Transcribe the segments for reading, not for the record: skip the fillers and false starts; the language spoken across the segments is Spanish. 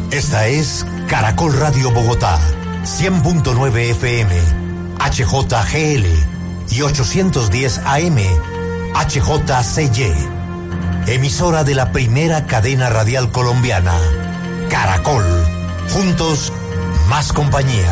Esta es Caracol Radio Bogotá, 100.9 FM, HJGL y 810 AM, HJCY. Emisora de la primera cadena radial colombiana, Caracol. Juntos, más compañía.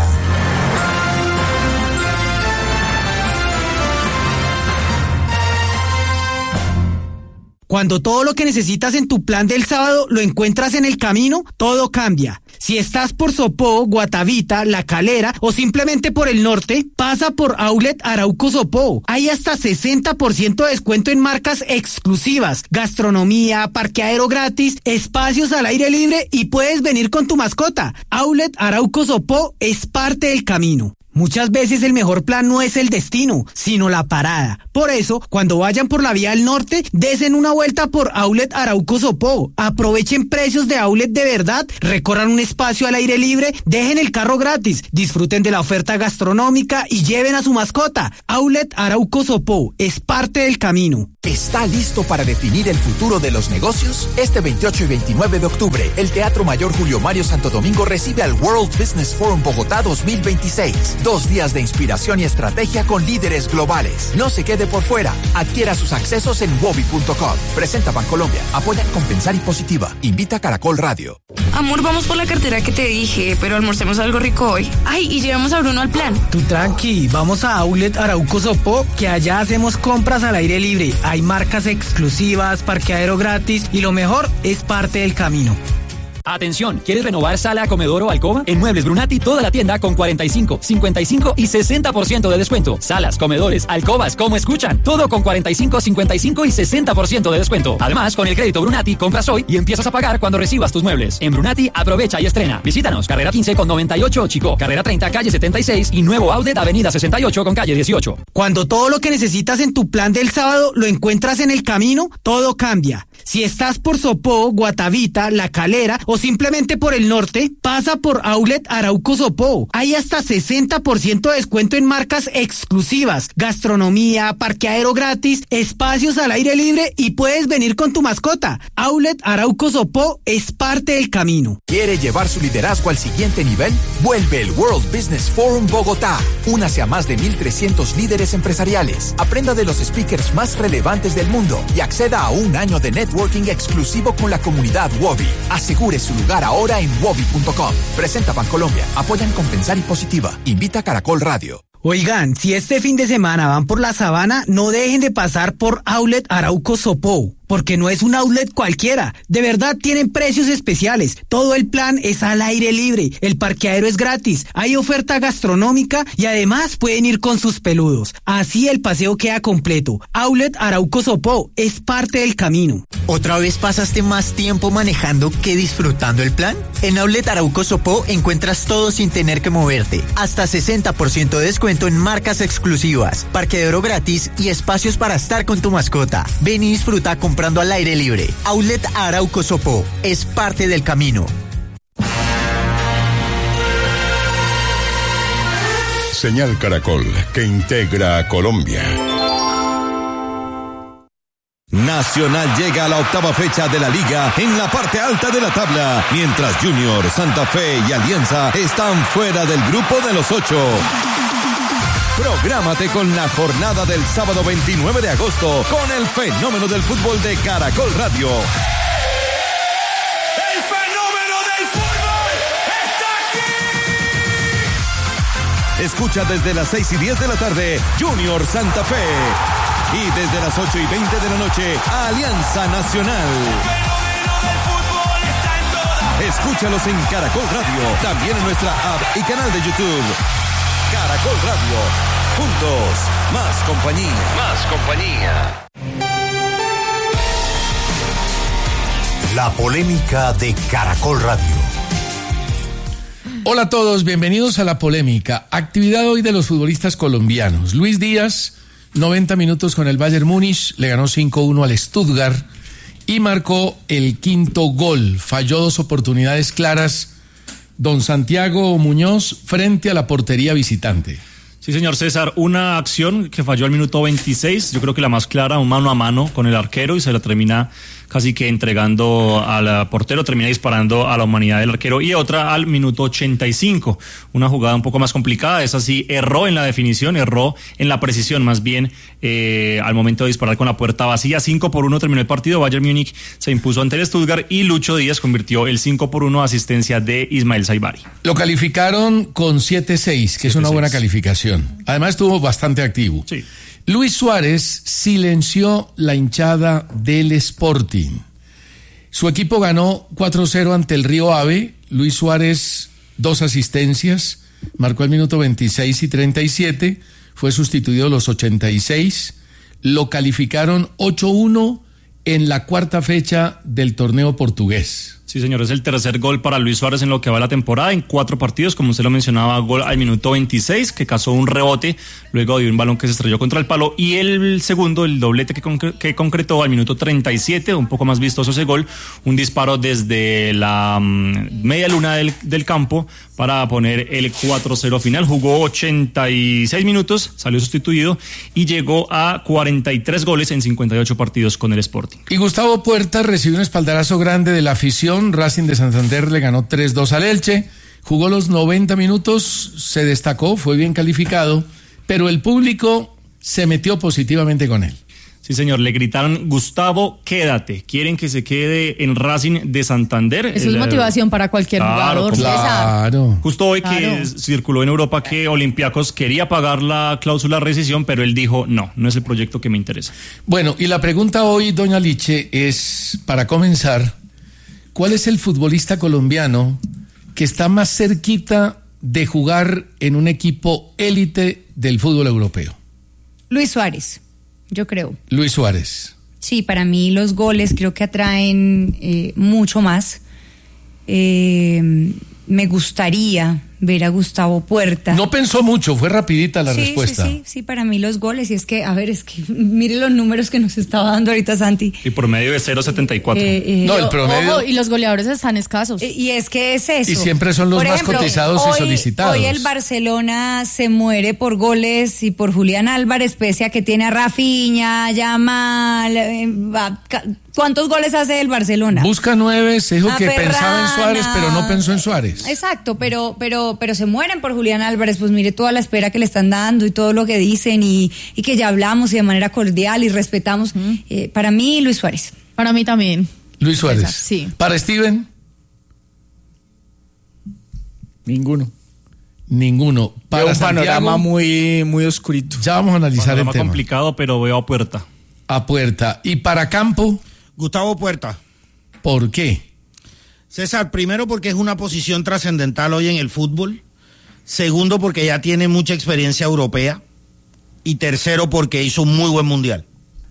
Cuando todo lo que necesitas en tu plan del sábado lo encuentras en el camino, todo cambia. Si estás por Sopó, Guatavita, La Calera o simplemente por el norte, pasa por Outlet Arauco Sopó. Hay hasta 60% de descuento en marcas exclusivas, gastronomía, parqueadero gratis, espacios al aire libre y puedes venir con tu mascota. Outlet Arauco Sopó es parte del camino. Muchas veces el mejor plan no es el destino, sino la parada. Por eso, cuando vayan por la vía del norte, desen una vuelta por Outlet Arauco Sopó. Aprovechen precios de outlet de verdad, recorran un espacio al aire libre, dejen el carro gratis, disfruten de la oferta gastronómica y lleven a su mascota. Outlet Arauco Sopó es parte del camino. ¿Está listo para definir el futuro de los negocios? Este 28 y 29 de octubre, el Teatro Mayor Julio Mario Santo Domingo recibe al World Business Forum Bogotá 2026. 2 días de inspiración y estrategia con líderes globales. No se quede por fuera. Adquiera sus accesos en wobi.com. Presenta Bancolombia. Apoya Compensar y Positiva. Invita Caracol Radio. Amor, vamos por la cartera que te dije, pero almorcemos algo rico hoy. Ay, y llevamos a Bruno al plan. Tú tranqui, vamos a Outlet Arauco Sopó, que allá hacemos compras al aire libre. Hay marcas exclusivas, parqueadero gratis y lo mejor es parte del camino. Atención, ¿quieres renovar sala, comedor o alcoba? En Muebles Brunati toda la tienda con 45, 55 y 60% de descuento. Salas, comedores, alcobas, como escuchan, todo con 45, 55 y 60% de descuento. Además, con el crédito Brunati compras hoy y empiezas a pagar cuando recibas tus muebles. En Brunati aprovecha y estrena. Visítanos, carrera 15 con 98 Chico, carrera 30 calle 76 y nuevo outlet avenida 68 con calle 18. Cuando todo lo que necesitas en tu plan del sábado lo encuentras en el camino, todo cambia. Si estás por Sopó, Guatavita, La Calera o simplemente por el norte, pasa por Outlet Arauco Sopó. Hay hasta 60% de descuento en marcas exclusivas, gastronomía, parqueadero gratis, espacios al aire libre y puedes venir con tu mascota. Outlet Arauco Sopó es parte del camino. ¿Quiere llevar su liderazgo al siguiente nivel? Vuelve el World Business Forum Bogotá. Únase a más de 1,300 líderes empresariales. Aprenda de los speakers más relevantes del mundo y acceda a un año de networking exclusivo con la comunidad Wobi. Asegure su lugar ahora en wobi.com. Presenta Bancolombia. Apoyan Compensar y Positiva. Invita Caracol Radio. Oigan, si este fin de semana van por la Sabana, no dejen de pasar por Outlet Arauco Sopó. Porque no es un outlet cualquiera, de verdad tienen precios especiales, todo el plan es al aire libre, el parqueadero es gratis, hay oferta gastronómica y además pueden ir con sus peludos, así el paseo queda completo. Outlet Arauco Sopó es parte del camino. ¿Otra vez pasaste más tiempo manejando que disfrutando el plan? En Outlet Arauco Sopó encuentras todo sin tener que moverte, hasta 60% de descuento en marcas exclusivas, parqueadero gratis y espacios para estar con tu mascota. Ven y disfruta comprando al aire libre. Outlet Arauco Sopó es parte del camino. Señal Caracol, que integra a Colombia. Nacional llega a la 8ª fecha de la Liga en la parte alta de la tabla, mientras Junior, Santa Fe y Alianza están fuera del grupo de los 8. Prográmate con la jornada del sábado 29 de agosto con el fenómeno del fútbol de Caracol Radio. ¡El fenómeno del fútbol está aquí! Escucha desde las 6:10 de la tarde Junior Santa Fe y desde las 8:20 de la noche Alianza Nacional. ¡El fenómeno del fútbol está en todas! Escúchalos en Caracol Radio, también en nuestra app y canal de YouTube. Caracol Radio, juntos, más compañía. Más compañía. La polémica de Caracol Radio. Hola a todos, bienvenidos a La Polémica. Actividad hoy de los futbolistas colombianos. Luis Díaz, 90 minutos con el Bayern Múnich, le ganó 5-1 al Stuttgart y marcó el 5º gol. Falló 2 oportunidades claras don Santiago Muñoz frente a la portería visitante. Sí, señor César, una acción que falló al minuto 26, yo creo que la más clara, un mano a mano con el arquero y se la termina casi que entregando al portero, termina disparando a la humanidad del arquero, y otra al minuto 85, una jugada un poco más complicada. Esa sí erró en la definición, erró en la precisión más bien al momento de disparar con la puerta vacía. 5-1 terminó el partido, Bayern Múnich se impuso ante el Stuttgart y Lucho Díaz convirtió el 5-1, asistencia de Ismael Saibari. Lo calificaron con 7-6, que es una buena calificación. Además estuvo bastante activo. Sí. Luis Suárez silenció la hinchada del Sporting. Su equipo ganó 4-0 ante el Río Ave. Luis Suárez, 2 asistencias, marcó el minuto 26 y 37, fue sustituido a los 86. Lo calificaron 8-1 en la cuarta fecha del torneo portugués. Sí, señor, es el tercer gol para Luis Suárez en lo que va la temporada, en 4 partidos, como usted lo mencionaba, gol al minuto 26, que cazó un rebote, luego de un balón que se estrelló contra el palo, y el segundo, el doblete que concretó al minuto 37, un poco más vistoso ese gol, un disparo desde la media luna del campo para poner el 4-0 final. Jugó 86 minutos, salió sustituido y llegó a 43 goles en 58 partidos con el Sporting. Y Gustavo Puerta recibió un espaldarazo grande de la afición. Racing de Santander le ganó 3-2 al Elche, jugó los 90 minutos, se destacó, fue bien calificado, pero el público se metió positivamente con él. Sí, señor, le gritaron: Gustavo, quédate. Quieren que se quede en Racing de Santander. Eso es motivación para cualquier jugador, César. Claro. Justo hoy que circuló en Europa que Olympiacos quería pagar la cláusula de rescisión, pero él dijo: no es el proyecto que me interesa. Bueno, y la pregunta hoy, doña Liche, es, para comenzar, ¿cuál es el futbolista colombiano que está más cerquita de jugar en un equipo élite del fútbol europeo? Luis Suárez, yo creo. Luis Suárez. Sí, para mí los goles creo que atraen mucho más. Me gustaría ver a Gustavo Puerta. No pensó mucho, fue rapidita la respuesta. Sí, para mí los goles, y es que, a ver, es que mire los números que nos estaba dando ahorita Santi. Y promedio de 0.74. No, el promedio. Ojo, y los goleadores están escasos. Y es que es eso. Y siempre son los más cotizados y solicitados. Hoy el Barcelona se muere por goles y por Julián Álvarez, pese a que tiene a Rafinha, Yamal. ¿Cuántos goles hace el Barcelona? Busca 9, se dijo que pensaba en Suárez, pero no pensó en Suárez. Exacto, pero se mueren por Julián Álvarez. Pues mire toda la espera que le están dando y todo lo que dicen y que ya hablamos y de manera cordial y respetamos. Para mí, Luis Suárez. Para mí también. Luis Suárez. César, sí. ¿Para Steven? Ninguno. Para un Santiago, panorama muy oscurito. Ya vamos a analizar el tema. Complicado, pero veo a Puerta. A Puerta. ¿Y para Campo? Gustavo Puerta. ¿Por qué? César, primero porque es una posición trascendental hoy en el fútbol. Segundo porque ya tiene mucha experiencia europea. Y tercero porque hizo un muy buen mundial.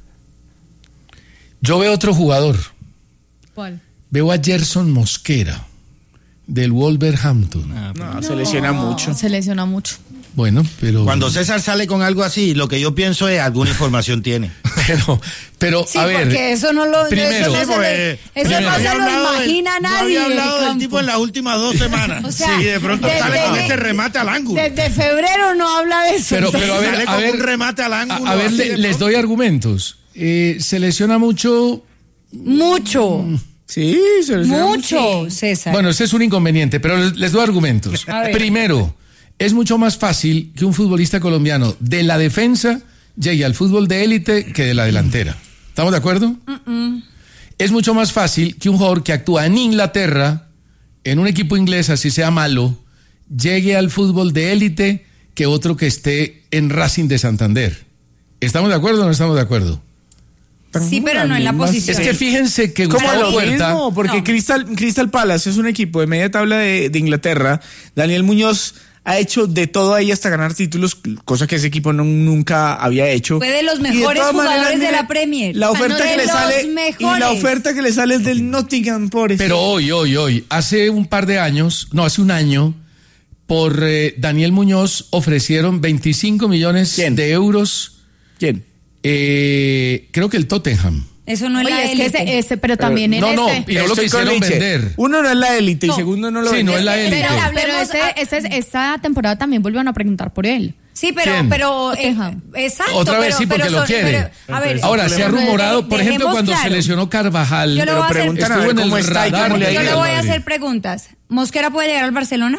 Yo veo otro jugador. ¿Cuál? Veo a Gerson Mosquera, del Wolverhampton. Se lesiona mucho. Se lesiona mucho. Bueno, pero... Cuando César sale con algo así, lo que yo pienso es alguna información tiene. Pero sí, a ver... porque eso no lo... Primero... Eso no se lo imagina nadie. No había hablado del tipo en las últimas 2 semanas. O sea, sí, de pronto sale con ese remate al ángulo. Desde febrero no habla de eso. Pero sale con un remate al ángulo. A ver, les doy argumentos. Se lesiona mucho... Mucho. Sí, se lesiona mucho, César. Bueno, ese es un inconveniente, pero les doy argumentos. Primero, es mucho más fácil que un futbolista colombiano de la defensa llegue al fútbol de élite que de la delantera. ¿Estamos de acuerdo? Es mucho más fácil que un jugador que actúa en Inglaterra, en un equipo inglés, así sea malo, llegue al fútbol de élite que otro que esté en Racing de Santander. ¿Estamos de acuerdo o no estamos de acuerdo? Sí, pero no en la posición. Es que fíjense que como Gustavo lo Puerta... mismo, porque no. Crystal Palace es un equipo de media tabla de Inglaterra. Daniel Muñoz ha hecho de todo ahí hasta ganar títulos, cosa que ese equipo nunca había hecho. Fue de los mejores jugadores de la Premier. La oferta que le sale y la oferta que le sale es del Nottingham Forest. Pero hoy, hace un año, por Daniel Muñoz ofrecieron 25 millones de euros. ¿Quién? Creo que el Tottenham. Eso no es la élite. Pero también y no lo quisieron vender. Uno no es la élite y segundo no lo vende. Sí, no es la élite. Pero esta temporada también volvieron a preguntar por él. Sí, pero exacto. Otra vez sí, porque lo quiere. A ver, ahora, se ha rumorado, por ejemplo, cuando se lesionó Carvajal, yo le voy a hacer, estuvo en el radar. Yo le voy a hacer preguntas. ¿Mosquera puede llegar al Barcelona?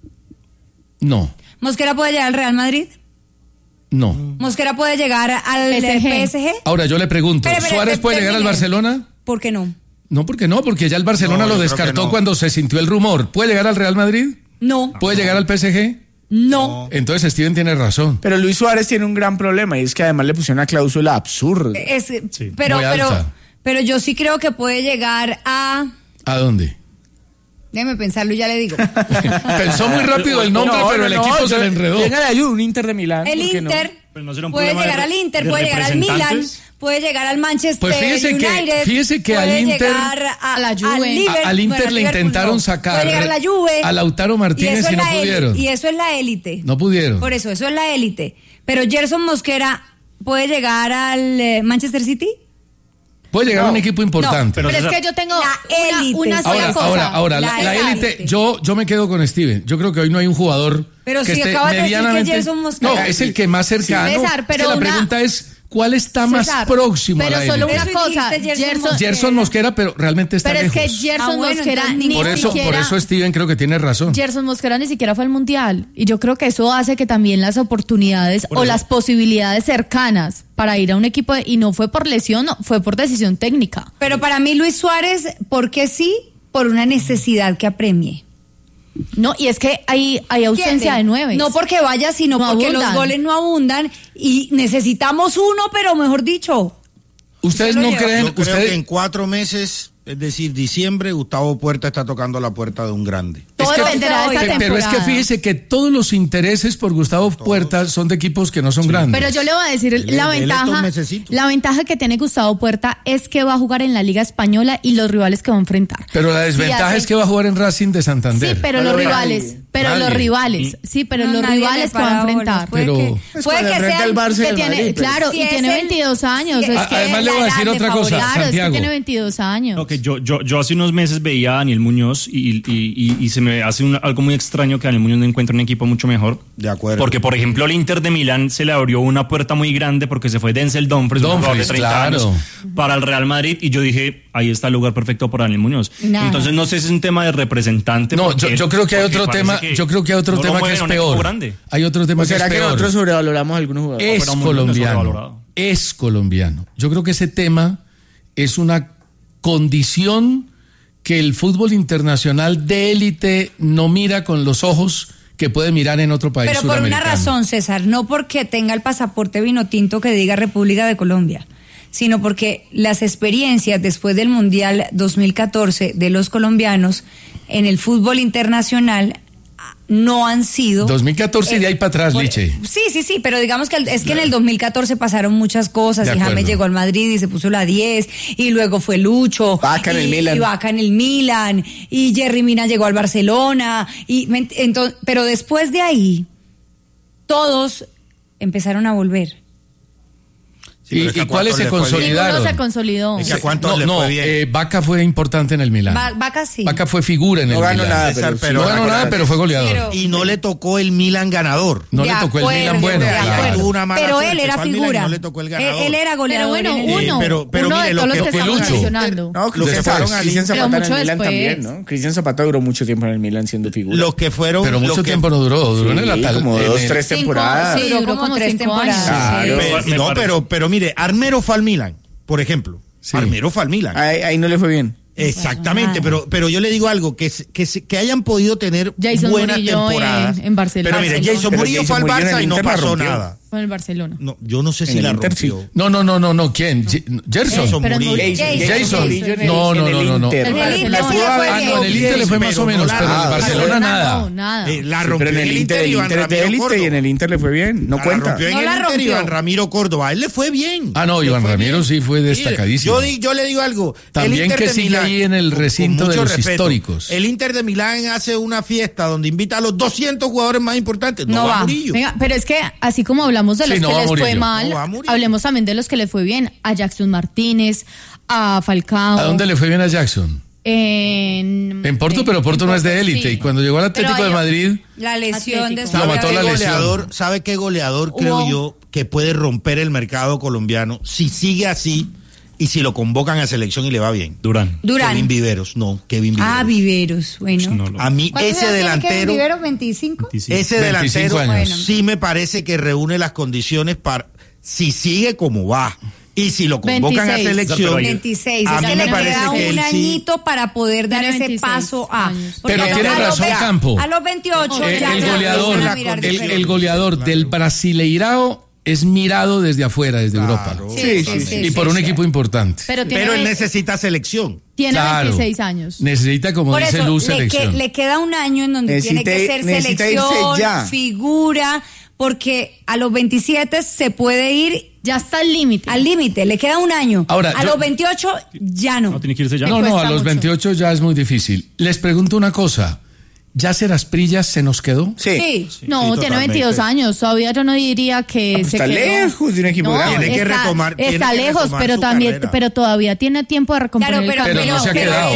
No. ¿Mosquera puede llegar al Real Madrid? No. ¿Mosquera puede llegar al PSG? Ahora, yo le pregunto, ¿Suárez puede llegar al Barcelona? ¿Por qué no? No, porque ya el Barcelona lo descartó cuando se sintió el rumor. ¿Puede llegar al Real Madrid? No. ¿Puede llegar al PSG? No. Entonces Steven tiene razón. Pero Luis Suárez tiene un gran problema y es que además le pusieron una cláusula absurda. Pero yo sí creo que puede llegar a... ¿A dónde? Déjeme pensarlo y ya le digo. Pensó muy rápido el nombre, pero el equipo se le enredó. Venga de ayuda, un Inter de Milán. El Inter puede llegar al Inter, puede llegar al Milan, puede llegar al Manchester United. Fíjese que al Inter, a la Juve. Al Inter le intentaron sacar puede llegar a la Juve, a Lautaro Martínez y no pudieron. Y eso es la élite. No pudieron. Por eso es la élite. Pero Gerson Mosquera puede llegar al Manchester City. Puede llegar a un equipo importante. Pero es que yo tengo una sola cosa. Ahora, la élite, yo me quedo con Steven. Yo creo que hoy no hay un jugador pero que si esté acabas medianamente... de decir que Gerson Mosquera. No, es el que más cercano. Sí, César, pero la pregunta es, ¿cuál está más próximo a la élite? Pero solo una cosa, Gerson Mosquera, pero realmente está lejos. Pero es que Gerson Mosquera ni siquiera... Por eso Steven creo que tiene razón. Gerson Mosquera ni siquiera fue al Mundial. Y yo creo que eso hace que también las oportunidades o las posibilidades cercanas para ir a un equipo, y no fue por lesión, fue por decisión técnica. Pero para mí Luis Suárez, ¿por qué sí? Por una necesidad que apremie. No, y es que hay ausencia de 9. No porque vaya, sino porque los goles no abundan y necesitamos uno, pero mejor dicho. ¿Ustedes no creen? Yo creo que en 4 meses, es decir, diciembre, Gustavo Puerta está tocando la puerta de un grande. Todo dependerá de esta temporada. Pero es que fíjese que todos los intereses por Gustavo Puerta son de equipos que no son grandes. Pero yo le voy a decir, la ventaja que tiene Gustavo Puerta es que va a jugar en la Liga Española y los rivales que va a enfrentar. Pero la desventaja es que va a jugar en Racing de Santander. Sí, pero los rivales que va a enfrentar. Puede que sea el Barça que tiene, claro, y tiene 22 años. Además le voy a decir otra cosa, claro, Santiago. es que tiene 22 años. No, que yo hace unos meses veía a Daniel Muñoz y se me hace algo muy extraño que Daniel Muñoz no encuentra un equipo mucho mejor. De acuerdo. Porque, por ejemplo, al Inter de Milán se le abrió una puerta muy grande porque se fue Denzel Dumfries, un jugador de 30 años, para el Real Madrid, y yo dije, ahí está el lugar perfecto para Daniel Muñoz. Entonces, no sé si es un tema de representante. No, yo creo que hay otro tema, que es peor. Hay otro tema que es peor. ¿Será que nosotros sobrevaloramos a algunos jugadores? Es colombiano. Yo creo que ese tema es una condición que el fútbol internacional de élite no mira con los ojos que puede mirar en otro país Pero por una razón, César, no porque tenga el pasaporte vinotinto que diga República de Colombia, sino porque las experiencias después del Mundial 2014 de los colombianos en el fútbol internacional no han sido... 2014 y de ahí para atrás, Liche. Sí, pero digamos que es que en el 2014 pasaron muchas cosas, y James llegó al Madrid y se puso la 10, y luego fue Lucho, Vaca en el Milan, y Jerry Mina llegó al Barcelona, pero después de ahí, todos empezaron a volver. ¿Y cuáles se consolidaron? Ninguno se consolidó. ¿A cuántos le fue bien? Vaca fue importante en el Milán. Vaca sí. Vaca fue figura en el Milán. No ganó nada, pero fue goleador. Y no le tocó el Milan ganador. No le tocó el Milan bueno. Pero él era figura. No le tocó el ganador. Él era goleador. Pero bueno, uno de todos los que estaban mencionando. No, los que fueron a Cristian Zapata en el Milan también, ¿no? Cristian Zapata duró mucho tiempo en el Milan siendo figura. Los que fueron... Pero mucho tiempo no duró en el Atal. Como 2-3 temporadas. Sí, duró como 3 temporadas. No, pero mire, Armero fue al Milan, por ejemplo. Sí. Armero fue al Milan. Ahí no le fue bien. Exactamente, pero yo le digo algo, que hayan podido tener Jason buenas Murillo temporadas. en Barcelona. Pero mire, Jason Murillo fue al Barça y no pasó nada. Fue en el Barcelona. No, yo no sé si la rompió. No. ¿Quién? Gerson. Jason. No. En el Inter le fue más o menos, pero en el Barcelona nada. La rompió en el Inter es de élite y en el Inter le fue bien. No cuenta. En el Inter Iván Ramiro Córdoba. A él le fue bien. Iván Ramiro sí fue destacadísimo. Yo le digo algo. También que sigue ahí en el recinto de los históricos. El Inter de Milán hace una fiesta donde invita a los 200 jugadores más importantes. No va Murillo. Venga, pero es que así como hablamos de los que les fue mal, hablemos también de los que les fue bien. A Jackson Martínez, a Falcao. ¿A dónde le fue bien a Jackson? En Porto, pero Porto no es de élite. Sí. Y cuando llegó al Atlético de Madrid, la lesión de lo mató la lesión. ¿Sabe qué goleador creo yo que puede romper el mercado colombiano si sigue así y si lo convocan a selección y le va bien? Durán. Kevin Viveros, Kevin Viveros. Ah, Viveros, bueno. A mí ese delantero. ¿Kevin Viveros 25? Ese delantero sí me parece que reúne las condiciones para si sigue como va. Y si lo convocan 26. A selección, 26. A mí me parece que un añito para poder dar ese paso a. Pero tiene razón Campo. A los 28 el goleador del Brasileirao es mirado desde afuera, desde Europa. Sí, y por un equipo importante. Pero él necesita selección. Tiene 26 años. Necesita, como por dice eso, Luz, selección. Le queda un año en donde tiene que ser selección, figura, porque a los 27 se puede ir. Ya está al límite. Al límite, le queda un año. Ahora, los 28 ya no. No, tiene que irse ya. No, a los 28 ya es muy difícil. Les pregunto una cosa. ¿Yasser Asprilla se nos quedó? Sí. No, tiene 22 años. Todavía yo no diría que se está quedó. Lejos de un equipo grande. Tiene que retomar. Está lejos, pero también, pero todavía tiene tiempo de recomponer. Pero no se ha quedado.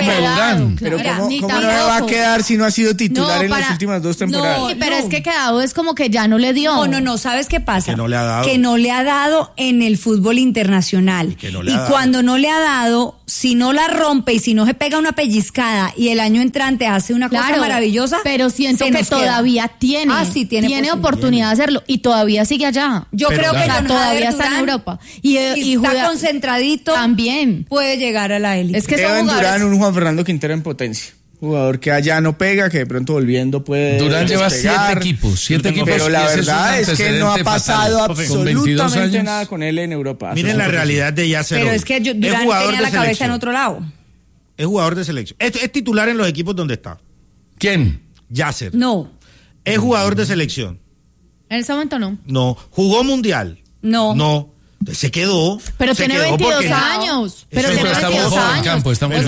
Pero ¿cómo no va a quedar si no ha sido titular en las últimas 2 temporadas? No, pero es que quedado es como que ya no le dio. No, ¿sabes qué pasa? Que no le ha dado. Que no le ha dado en el fútbol internacional. Y cuando no le ha dado, si no la rompe y si no se pega una pellizcada y el año entrante hace una cosa maravillosa. Pero siento que todavía tiene oportunidad de hacerlo y todavía sigue allá. Yo creo que todavía está en Europa y está concentradito. También puede llegar a la élite. Es que son Durán, un Juan Fernando Quintero en potencia. Jugador que allá no pega, que de pronto volviendo puede. Despegar. Lleva 7 equipos. Pero la verdad es que no ha pasado absolutamente nada con él en Europa. Miren la realidad de Yasser. Pero es que Durán tenía la cabeza en otro lado. Es jugador de selección. Es titular en los equipos donde está. ¿Quién? Yasser. No. Es jugador de selección. En ese momento no. No. ¿Jugó mundial? No. Se quedó. Pero tiene 22 años. Pero tiene 22 años.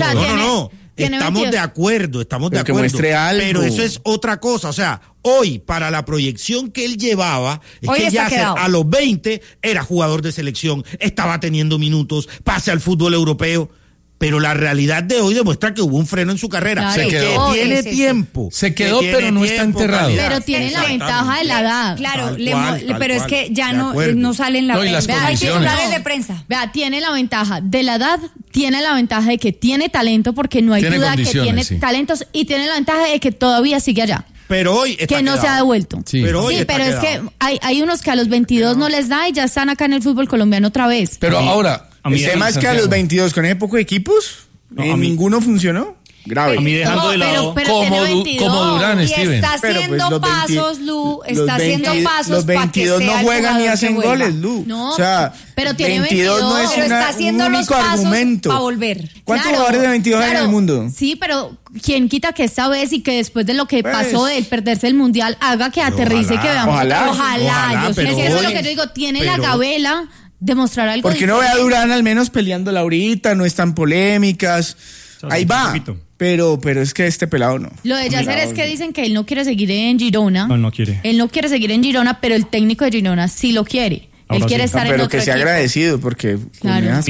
No. Estamos de acuerdo. Que muestre algo. Pero eso es otra cosa. O sea, hoy, para la proyección que él llevaba, es que Yasser a los 20 era jugador de selección, estaba teniendo minutos, pase al fútbol europeo. Pero la realidad de hoy demuestra que hubo un freno en su carrera. Claro. Que tiene tiempo. Se quedó, pero no está enterrado. Pero tiene la ventaja de la edad. Claro, pero es que ya no sale en la prensa. Hay titulares de prensa. Vea, tiene la ventaja de la edad, tiene la ventaja de que tiene talento, porque no hay duda que tiene talentos, y tiene la ventaja de que todavía sigue allá. Pero hoy está que no se ha devuelto. Sí, pero es que hay unos que a los 22 no les da y ya están acá en el fútbol colombiano otra vez. Pero ahora, el tema es que a los 22 con ese poco de equipos, ninguno funcionó. Grave. A mí dejando de lado como Durán, Steven. Está haciendo pasos, Lu. Está haciendo pasos. Los 22 no juegan ni hacen goles, Lu. No, o sea, pero tiene 22 no es pero está haciendo un único argumento para volver. ¿Cuántos jugadores de 22 hay en el mundo? Sí, pero ¿quién quita que esta vez y que después de lo que pasó de perderse el mundial haga que aterrice, que veamos? Ojalá. Yo sé que eso es lo que yo digo. Tiene la gabela de mostrar algo. ¿Por qué no ve a Durán al menos peleándola ahorita? No están polémicas. Ahí va. Pero es que este pelado no. Lo de Yasser es que dicen que él no quiere seguir en Girona. No quiere. Él no quiere seguir en Girona, pero el técnico de Girona sí lo quiere. Él quiere estar en otro Pero que sea agradecido, porque claro. A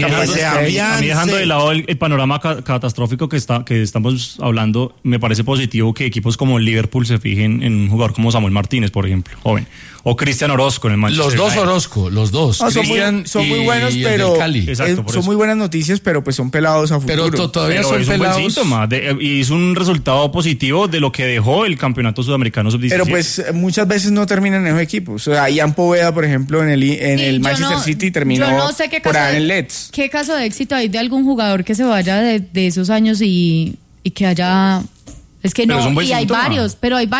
mí dejando de lado el panorama catastrófico que estamos hablando, me parece positivo que equipos como el Liverpool se fijen en un jugador como Samuel Martínez, por ejemplo, joven, o Cristian Orozco en el Manchester United. Los dos Orozco, los dos. Son muy buenos, pero son muy buenas noticias, pero pues son pelados a futuro. Pero todavía son es pelados. Un buen síntoma y es un resultado positivo de lo que dejó el campeonato sudamericano sub-17. Pero pues muchas veces no terminan en esos equipos. O sea, Ian Poveda, por ejemplo, en el Manchester City terminó por ahí en el Leeds. ¿Qué caso de éxito hay de algún jugador que se vaya de esos años y que haya... Es que no, y hay varios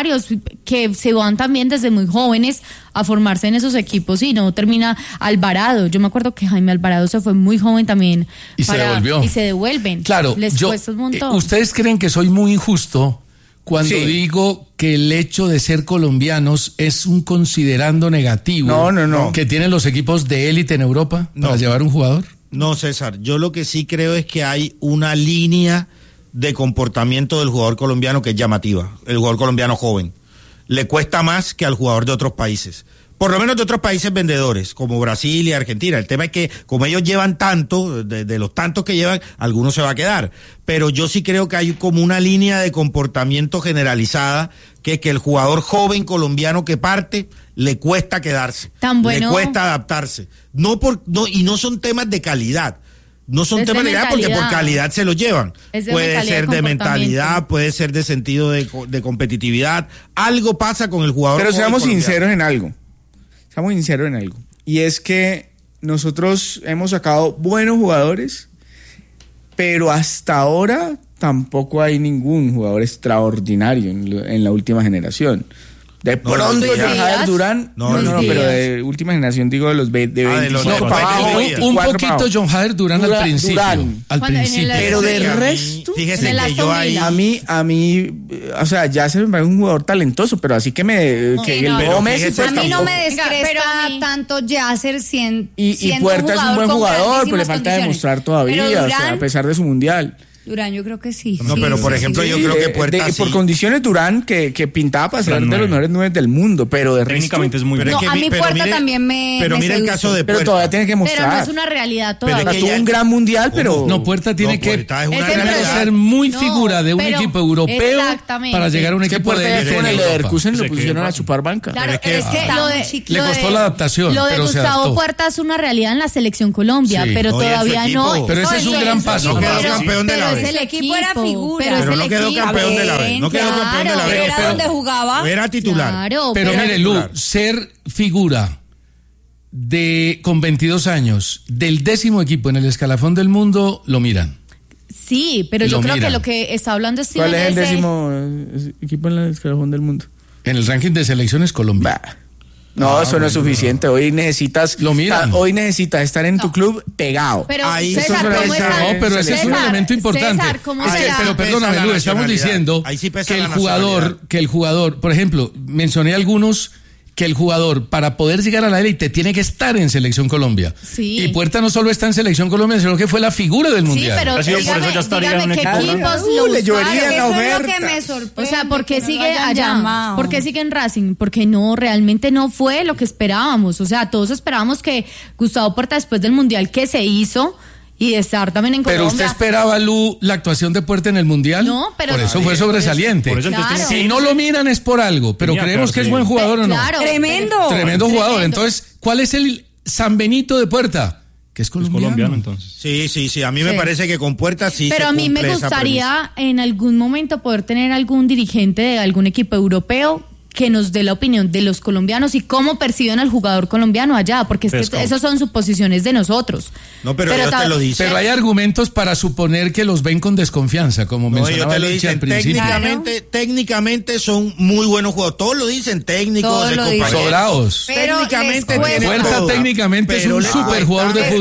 que se van también desde muy jóvenes a formarse en esos equipos y no termina. Alvarado, yo me acuerdo que Jaime Alvarado se fue muy joven también y se devolvió. Y se devuelven. Claro, les cuesta un montón. ¿Ustedes creen que soy muy injusto cuando digo que el hecho de ser colombianos es un considerando negativo que tienen los equipos de élite en Europa para llevar un jugador? No, César, yo lo que sí creo es que hay una línea de comportamiento del jugador colombiano que es llamativa, el jugador colombiano joven. Le cuesta más que al jugador de otros países. por lo menos de otros países vendedores, como Brasil y Argentina. El tema es que como ellos llevan tanto, de los tantos que llevan, algunos se va a quedar. Pero yo sí creo que hay como una línea de comportamiento generalizada, que el jugador joven colombiano que parte le cuesta quedarse, le cuesta adaptarse. Y no son temas de calidad. No son temas de calidad porque por calidad se los llevan. Puede ser de mentalidad, puede ser de sentido de competitividad. Algo pasa con el jugador. Pero seamos sinceros en algo. Y es que nosotros hemos sacado buenos jugadores, pero hasta ahora tampoco hay ningún jugador extraordinario en la última generación. De pronto John Jader Durán, no, pero de última generación, digo de los de 25 para abajo. Un poquito John Jader Durán al principio. Pero de resto, fíjese que yo ahí a mí, o sea, ya se me parece un jugador talentoso, pero así que a mí no me descresta tanto Yasser siendo y Puerta es un buen jugador, pero le falta demostrar todavía, o sea, a pesar de su mundial. Durán, yo creo que sí. No, pero por ejemplo, yo creo que Puerta por condiciones Durán, que pintaba para ser de los mejores 9 del mundo, pero de técnicamente es muy bueno. A mí Puerta también me Pero mira el caso de Puerta. Pero todavía tiene que mostrar. Pero no es una realidad todavía. Tuvo un gran mundial, pero... No, Puerta tiene que ser muy figura de un equipo europeo para llegar a un equipo de élite. En el Leverkusen lo pusieron a chupar banca. Claro, es que le costó la adaptación. Lo de Gustavo Puerta es una realidad en la selección Colombia, pero todavía no. Pero ese es un gran paso. No quedó campeón de la vez. El equipo era figura. Pero no quedó campeón de la vez. No quedó campeón de la vez. Era donde jugaba. Era titular. Pero mire, Lu, ser figura con 22 años del 10º equipo en el escalafón del mundo, lo miran. Sí, pero yo creo que lo que está hablando Steven ¿Cuál es el 10º equipo en el escalafón del mundo? En el ranking de selecciones, Colombia. No, eso no es suficiente. Hoy necesitas estar en tu club pegado. Pero César, pero ese es un elemento importante. Pero perdóname, Lu, estamos diciendo que el jugador, por ejemplo, mencioné algunos que el jugador para poder llegar a la élite tiene que estar en Selección Colombia. Sí. Y Puerta no solo está en Selección Colombia, sino que fue la figura del mundial. Sí, pero dígame qué equipos lo buscaron. Eso es lo que me sorprende. O sea, ¿por qué sigue allá? ¿Por qué sigue en Racing? Porque realmente no fue lo que esperábamos. O sea, todos esperábamos que Gustavo Puerta, después del mundial que se hizo y estar también en Colombia. ¿Pero usted esperaba, Lu, la actuación de Puerta en el mundial? No, pero... Por eso fue sobresaliente. Si no lo miran es por algo, pero creemos que es buen jugador o no. Claro, Tremendo jugador. Entonces, ¿cuál es el San Benito de Puerta? Que es colombiano. Entonces. Sí. A mí me parece que con Puerta sí. Pero a mí me gustaría en algún momento poder tener algún dirigente de algún equipo europeo que nos dé la opinión de los colombianos y cómo perciben al jugador colombiano allá, porque es que esas son suposiciones de nosotros. No, pero ellos te lo dicen. Pero hay argumentos para suponer que los ven con desconfianza, como mencionaba Licha al principio. Técnicamente son muy buenos jugadores. Todos lo dicen, técnicos, sobrados. Técnicamente Puerta técnicamente es un super jugador de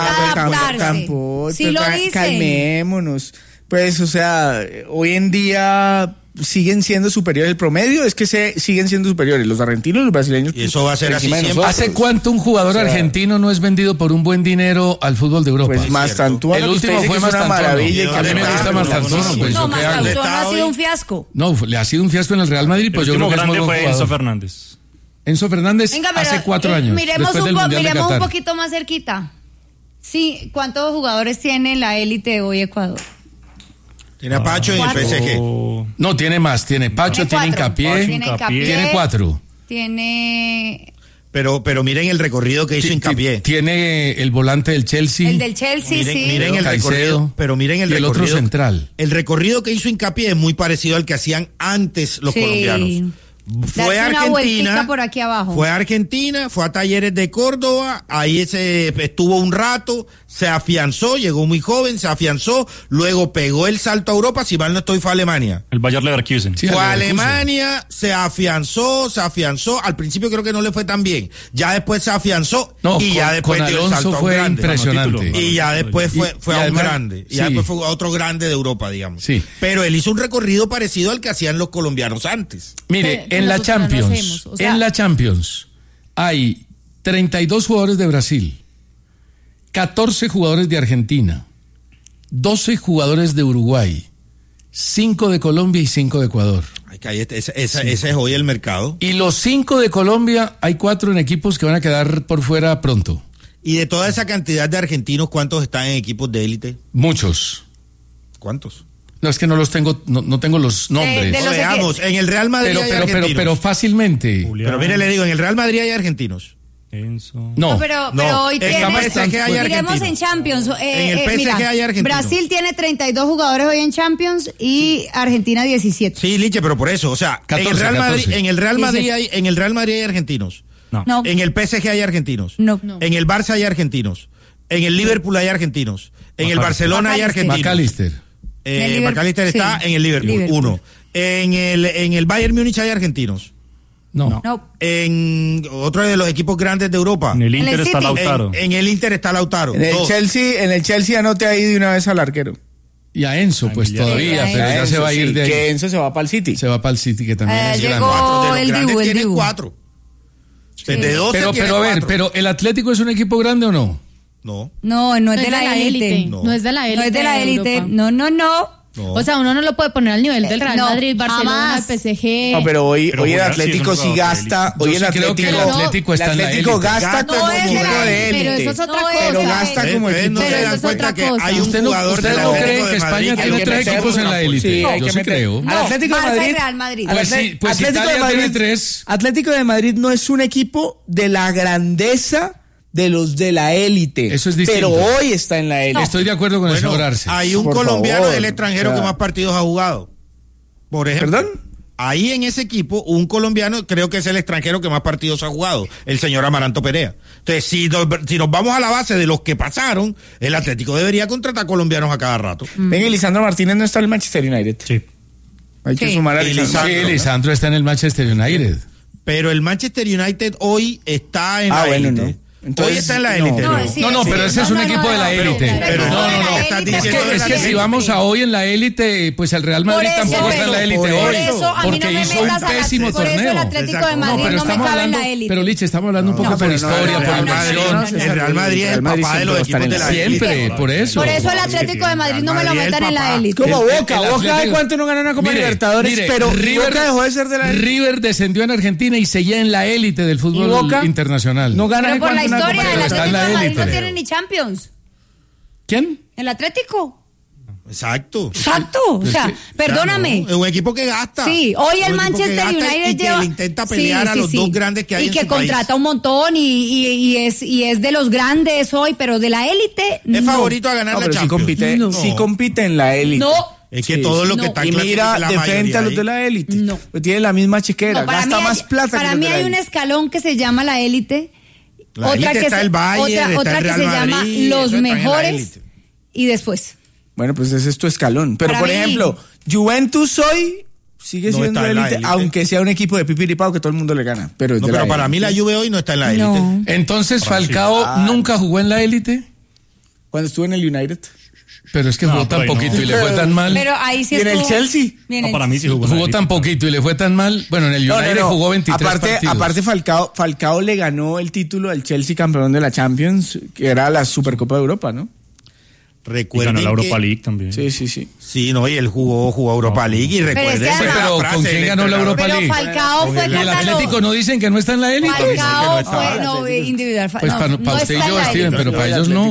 fútbol. Si lo dicen. Calmémonos. Pues, o sea, hoy en día siguen siendo superiores. El promedio es que siguen siendo superiores los argentinos y los brasileños. Y eso va a ser así siempre. ¿Hace cuánto un jugador argentino no es vendido por un buen dinero al fútbol de Europa? Pues Mastantuono. El último fue Mastantuono. A mí me gusta Mastantuono. No, Mastantuono ha sido un fiasco. No, le ha sido un fiasco en el Real Madrid, pues yo creo que es muy buen jugador. Enzo Fernández. Enzo Fernández hace 4 años. Miremos un poquito más cerquita. Sí, ¿cuántos jugadores tiene la élite hoy Ecuador? Tiene a Pacho en el PSG. No, tiene más. Tiene Pacho, tiene Hincapié. Tiene 4. Pero miren el recorrido que hizo Hincapié. Tiene el volante del Chelsea. El del Chelsea, miren el recorrido. Pero miren el recorrido. El otro central. El recorrido que hizo Hincapié es muy parecido al que hacían antes los colombianos. Fue a Argentina, por aquí abajo. Fue a Argentina, fue a Talleres de Córdoba, ahí estuvo un rato, se afianzó, llegó muy joven, se afianzó, luego pegó el salto a Europa, si mal no estoy, fue a Alemania. El Bayer Leverkusen. Fue a Alemania, se afianzó, al principio creo que no le fue tan bien, ya después se afianzó y ya después dio el salto a un grande. Impresionante. Y ya después fue a un grande, y ya después fue a otro grande de Europa, digamos. Sí. Pero él hizo un recorrido parecido al que hacían los colombianos antes. Mire, en la Champions hay 32 jugadores de Brasil, 14 jugadores de Argentina, 12 jugadores de Uruguay, 5 de Colombia y 5 de Ecuador. Ese es hoy el mercado. Y los 5 de Colombia, hay 4 en equipos que van a quedar por fuera pronto. Y de toda esa cantidad de argentinos, ¿cuántos están en equipos de élite? Muchos. ¿Cuántos? No, es que no los tengo, no tengo los nombres. Veamos, en el Real Madrid hay argentinos. Pero fácilmente. Julián. Pero mire, le digo, en el Real Madrid hay argentinos. No, pero hoy miremos en Champions. En el PSG hay argentinos. Brasil tiene 32 jugadores hoy en Champions y Argentina 17. Sí, Liche, pero por eso, o sea, 14, en el Real Madrid hay argentinos. No. En el PSG hay argentinos. No. En el Barça hay argentinos. En el Liverpool hay argentinos. En el Barcelona hay argentinos. McAllister. McAllister está en el Liverpool. 1. En el Bayern Múnich hay argentinos. No. En otro de los equipos grandes de Europa. En el Inter está Lautaro. En el Inter está Lautaro. En el Chelsea anote ahí de una vez al arquero. Y a Enzo, pues todavía, pero ya se va a ir de ahí. Que Enzo se va para el City. Se va para el City, que también es grande. Llegó el Dibu. 4. Desde 12 pero a ver, pero ¿el Atlético es un equipo grande o no? No es de la élite. No es de la élite. No es de la élite. No. O sea, uno no lo puede poner al nivel del Real Madrid, Barcelona, PSG. No, pero hoy el Atlético sí gasta. Hoy el Atlético está en la élite. Gasta como equipo de élite. Pero eso es otra cosa. Pero gasta como equipo no se dan cuenta que hay un jugador ¿Usted no cree que España tiene 3 equipos en la élite? Yo sí creo. Atlético de Madrid. Pues Italia tiene 3. Atlético de Madrid no es un equipo de la grandeza de los de la élite. Eso es distinto. Pero hoy está en la élite. Estoy de acuerdo con el señor Arce. Hay un colombiano del extranjero que más partidos ha jugado. Por ejemplo. ¿Perdón? Ahí en ese equipo, un colombiano creo que es el extranjero que más partidos ha jugado, el señor Amaranto Perea. Entonces, si nos vamos a la base de los que pasaron, el Atlético debería contratar colombianos a cada rato. Venga, Lisandro Martínez no está en el Manchester United. Sí. Hay que sumar a Lisandro. Sí, Lisandro está en el Manchester United. Pero el Manchester United hoy está en la élite. No. Entonces, hoy está en la élite. Pero ese es un equipo de la élite. Es que si vamos a hoy en la élite, pues el Real Madrid tampoco está en la élite hoy. Porque hizo un pésimo torneo. Por eso el Atlético de Madrid no me cabe en la élite. Pero Liche, estamos hablando un poco por historia, por inversión. El Real Madrid es el papá de los equipos de la élite. Siempre, por eso. Por eso el Atlético de Madrid no me lo metan en la élite. Como Boca de cuánto no ganó una Copa Libertadores, pero Boca dejó de ser de la élite. River descendió en Argentina y seguía en la élite del fútbol internacional. No gana por la historia del Atlético de Madrid no creo. tiene ni Champions. ¿Quién? El Atlético. Exacto. O sea, perdóname. Es un equipo que gasta. Sí, hoy el Manchester United y que le intenta pelear a los dos grandes que hay y en que su país. contrata un montón y es de los grandes hoy, pero de la élite es favorito a ganar la Champions. Sí compite en la élite. No. Es que todo lo que está y mira de frente a los de la élite. No. Pues tiene la misma chequera, gasta más plata. Para mí hay un escalón que se llama la élite. Otra que está el Bayern, otra que se llama los mejores y después. Bueno, pues ese es tu escalón. Pero por ejemplo, Juventus hoy sigue siendo élite, aunque sea un equipo de pipiripao que todo el mundo le gana. Pero para mí la Juve hoy no está en la élite. Entonces Falcao nunca jugó en la élite. Cuando estuvo en el United. Pero es que jugó tan poquito y le fue tan mal. Pero ahí sí ¿Y en el Chelsea? Para mí sí jugó tan poquito y le fue tan mal. Bueno, en el United jugó 23 partidos. Aparte Falcao le ganó el título al Chelsea campeón de la Champions, que era la Supercopa de Europa, ¿no? Recuerden ganó la Europa League también. Sí. Sí, no, y él jugó Europa League y recuerden. Pero ¿con quién ganó la Europa League? Pero Falcao fue el Atlético no dicen que no está en la élite. Falcao fue individual. Pues para usted y yo, Steven, pero para ellos no.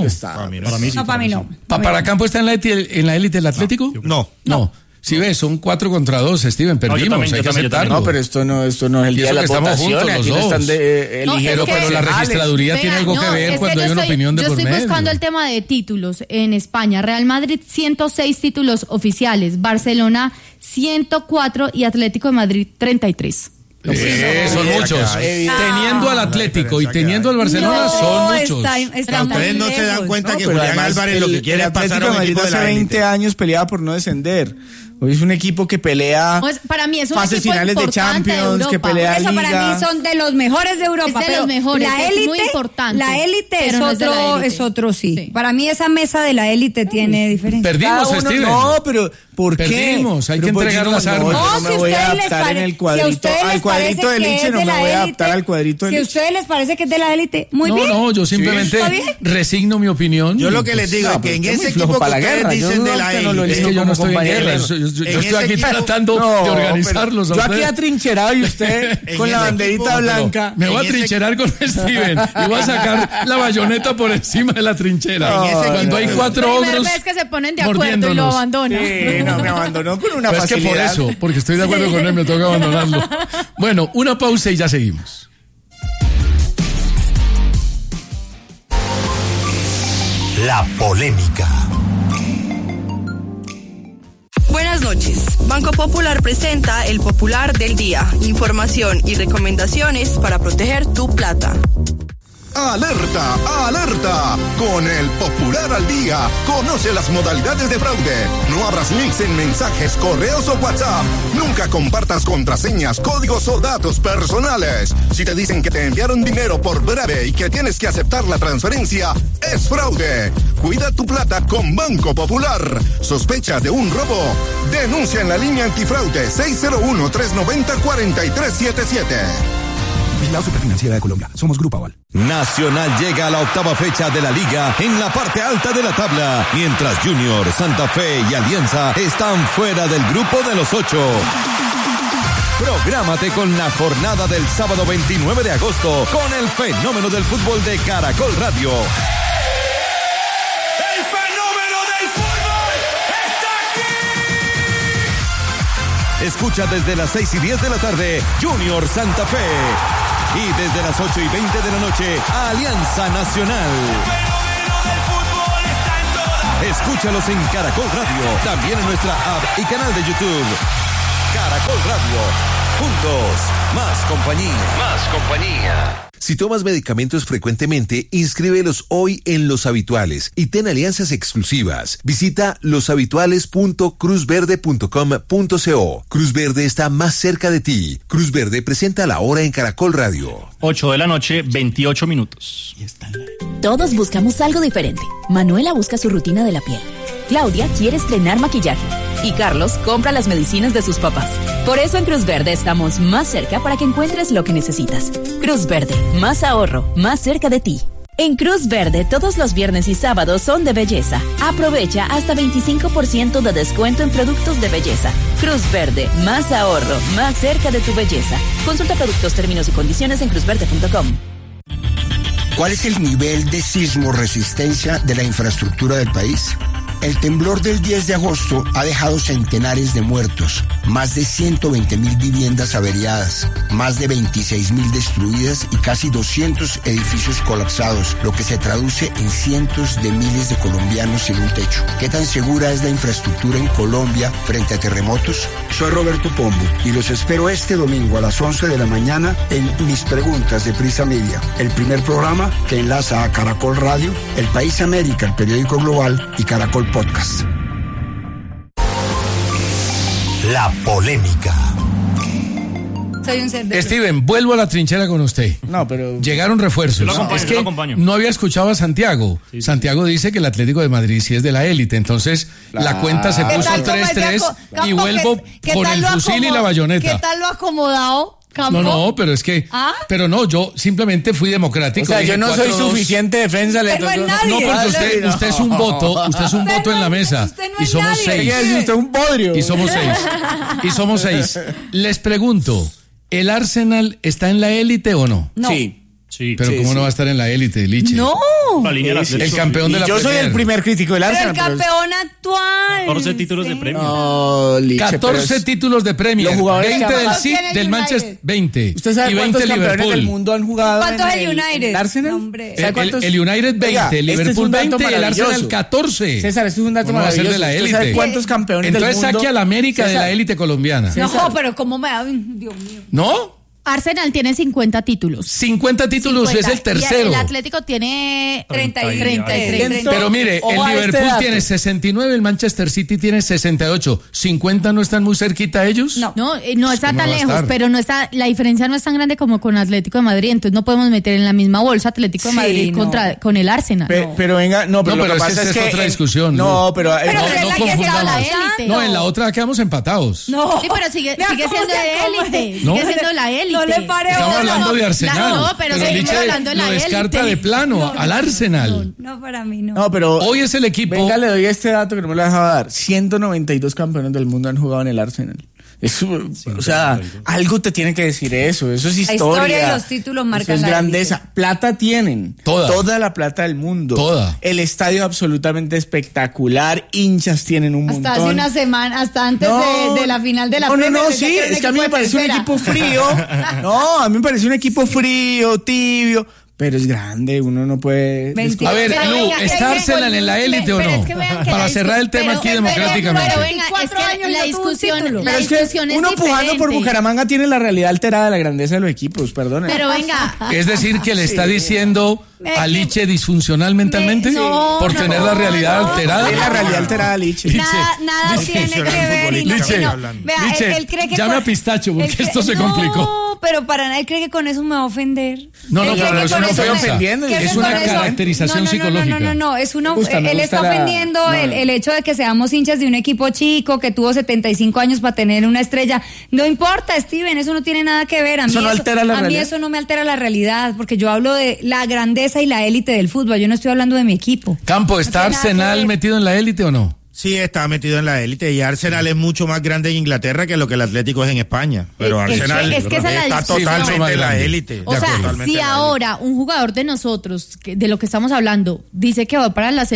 Para mí no. ¿Para Campo está en la élite el Atlético? No. Si ves, son 4 contra 2, Steven, perdimos, hay que aceptarlo. No, pero esto no es el día de las votaciones, aquí no están eligiendo. Pero la registraduría tiene algo que ver cuando hay una opinión de por medio. Yo estoy buscando el tema de títulos en España. Real Madrid 106 títulos oficiales, Barcelona 104 y Atlético de Madrid 33. Son muchos. Teniendo al Atlético y teniendo al Barcelona son muchos. Ustedes no se dan cuenta que Julián Álvarez lo que quiere es pasar a un equipo de la élite. Hace 20 años peleaba por no descender. Hoy es un equipo que pelea para mí es un fases finales de Champions, que pelea Liga. Eso para mí son de los mejores de Europa. Es de los mejores, la élite, es muy importante. La élite es otro, sí. Para mí esa mesa de la élite tiene diferencia. Perdimos, Steven. No, pero ¿por qué? Perdimos, hay que entregar las armas. No me voy a adaptar en el cuadrito. Al cuadrito del Liche no me voy a adaptar al cuadrito del Liche. Si a ustedes les parece que es de la élite, muy bien. No, yo simplemente resigno mi opinión. Yo lo que les digo es que en ese equipo que ustedes dicen de la élite. Es que yo no estoy en guerra, yo yo estoy aquí tratando de organizarlos. Yo aquí atrincherado y usted con la banderita blanca. Me voy a trincherar con Steven y voy a sacar la bayoneta por encima de la trinchera. Cuando hay 4 ogros es que se ponen de acuerdo y lo abandonan. Sí, no, me abandonó con una facilidad. Es que por eso, porque estoy de acuerdo con él, me toca abandonarlo. Bueno, una pausa y ya seguimos. La polémica. Buenas noches. Banco Popular presenta el Popular del Día. Información y recomendaciones para proteger tu plata. ¡Alerta! ¡Alerta! Con el Popular al Día, conoce las modalidades de fraude. No abras links en mensajes, correos o WhatsApp. Nunca compartas contraseñas, códigos o datos personales. Si te dicen que te enviaron dinero por breve y que tienes que aceptar la transferencia, es fraude. Cuida tu plata con Banco Popular. ¿Sospecha de un robo? Denuncia en la línea antifraude 601-390-4377. La Superfinanciera de Colombia. Somos Grupo Aval. Nacional llega a la 8ª fecha de la Liga en la parte alta de la tabla, mientras Junior, Santa Fe y Alianza están fuera del grupo de los 8. Prográmate con la jornada del sábado 29 de agosto con el fenómeno del fútbol de Caracol Radio. ¡El fenómeno del fútbol está aquí! Escucha desde las 6:10 de la tarde Junior Santa Fe. Y desde las 8:20 de la noche, Alianza Nacional. Escúchalos en Caracol Radio, también en nuestra app y canal de YouTube. Caracol Radio, juntos, más compañía. Más compañía. Si tomas medicamentos frecuentemente, inscríbelos hoy en Los Habituales y ten alianzas exclusivas. Visita loshabituales.cruzverde.com.co. Cruz Verde está más cerca de ti. Cruz Verde presenta la hora en Caracol Radio. 8 de la noche, 28 minutos. Todos buscamos algo diferente. Manuela busca su rutina de la piel. Claudia quiere estrenar maquillaje. Y Carlos compra las medicinas de sus papás. Por eso en Cruz Verde estamos más cerca para que encuentres lo que necesitas. Cruz Verde, más ahorro, más cerca de ti. En Cruz Verde, todos los viernes y sábados son de belleza. Aprovecha hasta 25% de descuento en productos de belleza. Cruz Verde, más ahorro, más cerca de tu belleza. Consulta productos, términos y condiciones en cruzverde.com. ¿Cuál es el nivel de sismo resistencia de la infraestructura del país? El temblor del 10 de agosto ha dejado centenares de muertos, más de 120.000 viviendas averiadas, más de 26.000 destruidas y casi 200 edificios colapsados, lo que se traduce en cientos de miles de colombianos sin un techo. ¿Qué tan segura es la infraestructura en Colombia frente a terremotos? Soy Roberto Pombo y los espero este domingo a las 11 de la mañana en Mis Preguntas de Prisa Media, el primer programa que enlaza a Caracol Radio, El País América, el periódico global y Caracol Podcast. La polémica. Soy un ser de Steven, vuelvo a la trinchera con usted. No, pero llegaron refuerzos. Yo lo acompaño, es yo que lo acompaño. no había escuchado a Santiago. Sí. Santiago dice que el Atlético de Madrid sí es de la élite. Entonces, la cuenta se puso 3-3 y vuelvo con el fusil y la bayoneta. ¿Qué tal lo acomodado? Campo. No, pero es que, pero no, yo simplemente fui democrático. O sea, yo no soy suficiente defensa. No, porque usted es un voto, en la mesa. Y somos 6. Usted es un podrio. Y somos 6. Les pregunto, ¿el Arsenal está en la élite o no? No. Sí. Pero ¿cómo no va a estar en la élite, Liche? No. La línea del Atlético. El campeón de la Yo soy el primer crítico del Pero Arsenal. el campeón actual. 14 títulos de premio. No, Liche, 14 títulos de premio. Los jugadores 20 del ¿Cuántos City, tiene el del United? Manchester, 20. ¿Usted sabe y 20 cuántos campeones Liverpool. del mundo han jugado? ¿Cuántos en el United? ¿El Arsenal? No, hombre. ¿Sabe cuántos? El United 20, Oiga, Liverpool este es un dato 20, el Arsenal maravilloso. 14. César, esto es un dato ¿Cómo va a ser maravilloso. de la ¿Usted élite? sabe cuántos campeones del Entonces mundo? saque a la América de César. la élite colombiana. No, pero ¿cómo me da? Dios mío. ¿No? Arsenal tiene 50 títulos. 50 títulos 50. es el tercero. Y el Atlético tiene 33. Pero mire, el Liverpool tiene 69, el Manchester City tiene 68. ¿50 no están muy cerquita ellos? No está ¿cómo tan va a lejos, estar? pero no está, la diferencia no es tan grande como con Atlético de Madrid, entonces no podemos meter en la misma bolsa Atlético de Sí, Madrid no. con el Arsenal. Pero venga, no, pero No, lo que pero pasa es que es que... otra discusión. No, pero... Pero no usted la quiere confundamos. a la élite. No, en la otra quedamos empatados. No. Sí, pero sigue siendo de élite. ¿No? Sigue siendo la élite. No le pare. Estamos hablando de Arsenal. No, pero seguimos hablando de la élite. Lo descarta de plano al Arsenal. No, para mí no. No, pero hoy es el equipo. Venga, le doy este dato que no me lo ha dejado dar. 192 campeones del mundo han jugado en el Arsenal. Eso, o sea, algo te tiene que decir eso. Eso es historia. La historia y los títulos marcan eso es grandeza. Plata tienen. Toda la plata del mundo. Toda. El estadio absolutamente espectacular. Hinchas tienen un montón. Hasta hace una semana, hasta antes de la final de la Premier. No, sí. Es que a mí me parece un equipo frío. No, a mí me parece un equipo frío, tibio. Pero es grande, uno no puede... A ver, Lu, ¿está Arsenal en la élite o no? Para cerrar el tema aquí democráticamente. Pero venga, es que la discusión es uno pujando por Bucaramanga tiene la realidad alterada de la grandeza de los equipos, perdón. Pero venga... Es decir, que le está diciendo a Liche disfuncional mentalmente por tener la realidad alterada. La realidad alterada, Liche. Nada tiene que ver. Liche, llame a Pistacho porque esto se complicó. No, pero para nada, él cree que con eso me va a ofender. No, pero eso no estoy ofendiendo. Es una caracterización psicológica. No, es una... Él está ofendiendo el hecho de que seamos hinchas de un equipo chico que tuvo 75 años para tener una estrella. No importa, Steven, eso no tiene nada que ver. A mí eso no me altera la realidad, porque yo hablo de la grandeza y la élite del fútbol. Yo no estoy hablando de mi equipo. Campo, ¿está Arsenal metido en la élite o no? Sí, está metido en la élite y Arsenal es mucho más grande en Inglaterra que lo que el Atlético es en España. Pero Arsenal está totalmente en la élite. O sea, si ahora un jugador de nosotros, de lo que estamos hablando, dice que va para el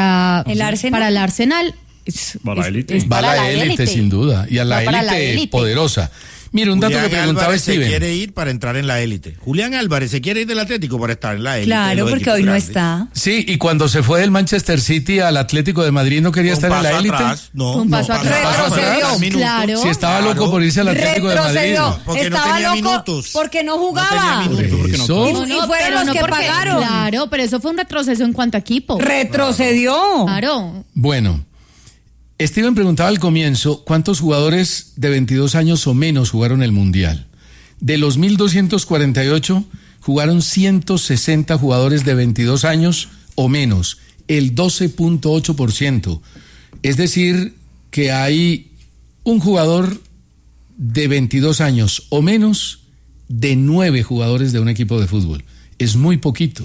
Arsenal, va la élite. Va a la élite, sin duda. Y a la élite poderosa. Mira, un dato que preguntaba Steven. Se quiere ir para entrar en la élite. Julián Álvarez se quiere ir del Atlético para estar en la élite. Claro, porque hoy no está. Sí, y cuando se fue del Manchester City al Atlético de Madrid no quería estar en la élite. Un paso atrás. Claro. Si estaba loco por irse al Atlético de Madrid. Estaba loco porque no jugaba. Y fueron los que pagaron. Claro, pero eso fue un retroceso en cuanto a equipo. Retrocedió. Claro. Bueno. Steven preguntaba al comienzo cuántos jugadores de 22 años o menos jugaron el Mundial. De los 1.248 jugaron 160 jugadores de 22 años o menos, el 12.8%. Es decir, que hay un jugador de 22 años o menos de 9 jugadores de un equipo de fútbol. Es muy poquito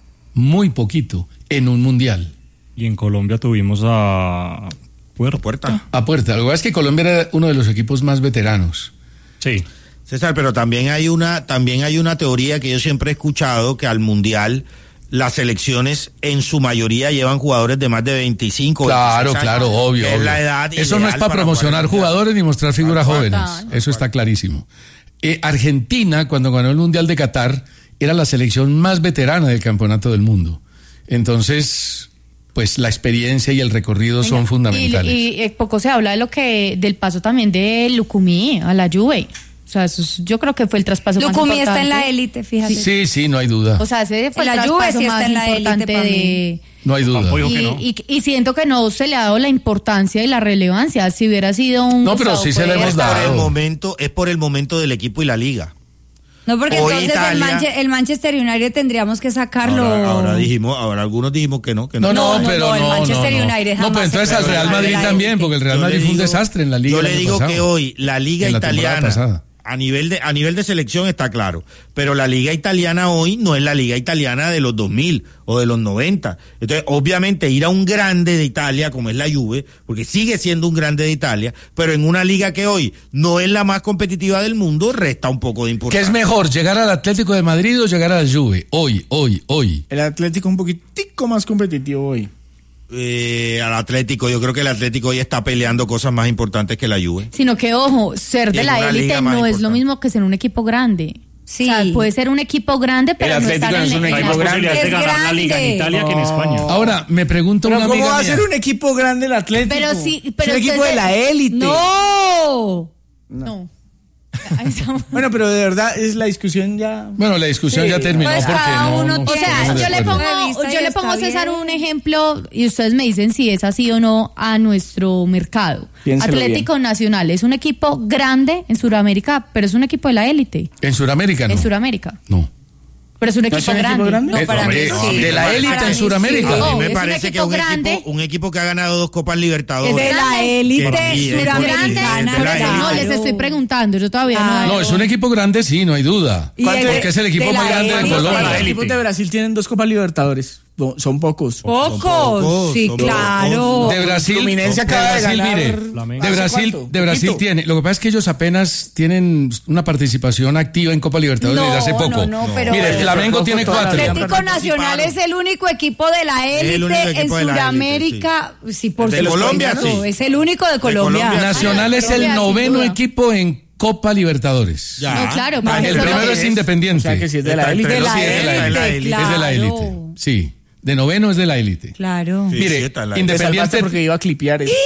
en un Mundial. Y en Colombia tuvimos a... Puerta. A Puerta. Lo que pasa es que Colombia era uno de los equipos más veteranos. Sí. César, pero también hay una teoría que yo siempre he escuchado, que al Mundial las selecciones en su mayoría llevan jugadores de más de 25 Claro, 26 claro, años, obvio. Es la edad eso no es para promocionar jugadores ni mostrar figuras jóvenes. Eso está clarísimo. Argentina, cuando ganó el Mundial de Qatar, era la selección más veterana del campeonato del mundo. Entonces... pues la experiencia y el recorrido son fundamentales. Y poco se habla del paso también de Lucumí a la Juve. O sea, yo creo que fue el traspaso más importante. Lucumí está en la élite, fíjate. Sí, no hay duda. O sea, ese fue el traspaso más importante de... No hay duda. Y siento que no se le ha dado la importancia y la relevancia. Si hubiera sido un... No, pero sí se le hemos dado. Es por el momento del equipo y la liga. No, porque hoy entonces el Manchester United tendríamos que sacarlo. Ahora algunos dijimos que no. No, pero el Manchester United jamás. No, pero entonces al Real Madrid también, porque el Real Madrid fue un desastre en la liga. Yo le digo que hoy la liga italiana a nivel de selección está claro, pero la liga italiana hoy no es la liga italiana de los 2000 o de los 90. Entonces, obviamente ir a un grande de Italia como es la Juve, porque sigue siendo un grande de Italia, pero en una liga que hoy no es la más competitiva del mundo, resta un poco de importancia. ¿Qué es mejor, llegar al Atlético de Madrid o llegar a la Juve? Hoy. El Atlético es un poquitico más competitivo hoy. Al Atlético, yo creo que el Atlético hoy está peleando cosas más importantes que la Juve. Sino que, ojo, ser de la élite no es lo mismo que ser un equipo grande. Sí. O sea, puede ser un equipo grande, pero no estar en hay más posibilidades de ganar la liga en Italia que en España. Ahora, me pregunto una amiga ¿cómo va mía? A ser un equipo grande el Atlético? Pero sí, es un equipo de la élite. No. Bueno, pero de verdad es la discusión ya. Bueno, la discusión ya terminó pues porque o sea, yo le pongo a César un ejemplo y ustedes me dicen si es así o no a nuestro mercado. Piénselo Atlético bien. Nacional es un equipo grande en Sudamérica, pero es un equipo de la élite. ¿En Sudamérica no? En Sudamérica. No. Pero es un equipo grande. No, para mí sí. De la élite en Sudamérica. A mí me parece que es un equipo que ha ganado 2 Copas Libertadores. Es de la élite suramericana. No, les estoy preguntando, yo todavía no, es un equipo grande, sí, no hay duda. Porque es el equipo más grande de Colombia. Los equipos de Brasil tienen 2 Copas Libertadores. Son pocos. Sí, claro. De Brasil, de Brasil tiene. Lo que pasa es que ellos apenas tienen una participación activa en Copa Libertadores desde hace poco. Pero mire, Flamengo tiene 4. Atlético Nacional es el único equipo de la élite en Sudamérica. Sí, por de Colombia, sí. Es el único de Colombia. Nacional es el 9º equipo en Copa Libertadores. Ya. No, claro. El primero es Independiente. O sea que sí es de la élite. Es de la élite. Sí. De 9º es de la élite. Claro. Mire, Independiente porque iba a clipear eso.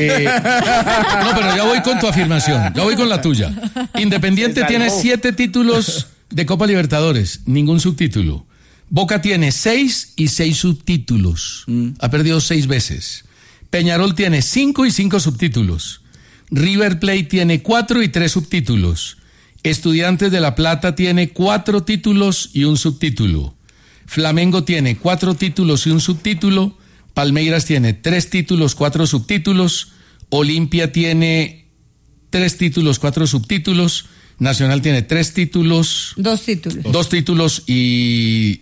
No, pero ya voy con tu afirmación. Ya voy con la tuya. Independiente tiene 7 títulos de Copa Libertadores, ningún subtítulo. Boca tiene 6 y 6 subtítulos. Ha perdido 6 veces. Peñarol tiene 5 y 5 subtítulos. River Plate tiene 4 y 3 subtítulos. Estudiantes de La Plata tiene 4 títulos y un subtítulo. Flamengo tiene 4 títulos y un subtítulo. Palmeiras tiene 3 títulos, 4 subtítulos. Olimpia tiene 3 títulos, 4 subtítulos. Nacional tiene 3 títulos. 2 títulos. 2 títulos y...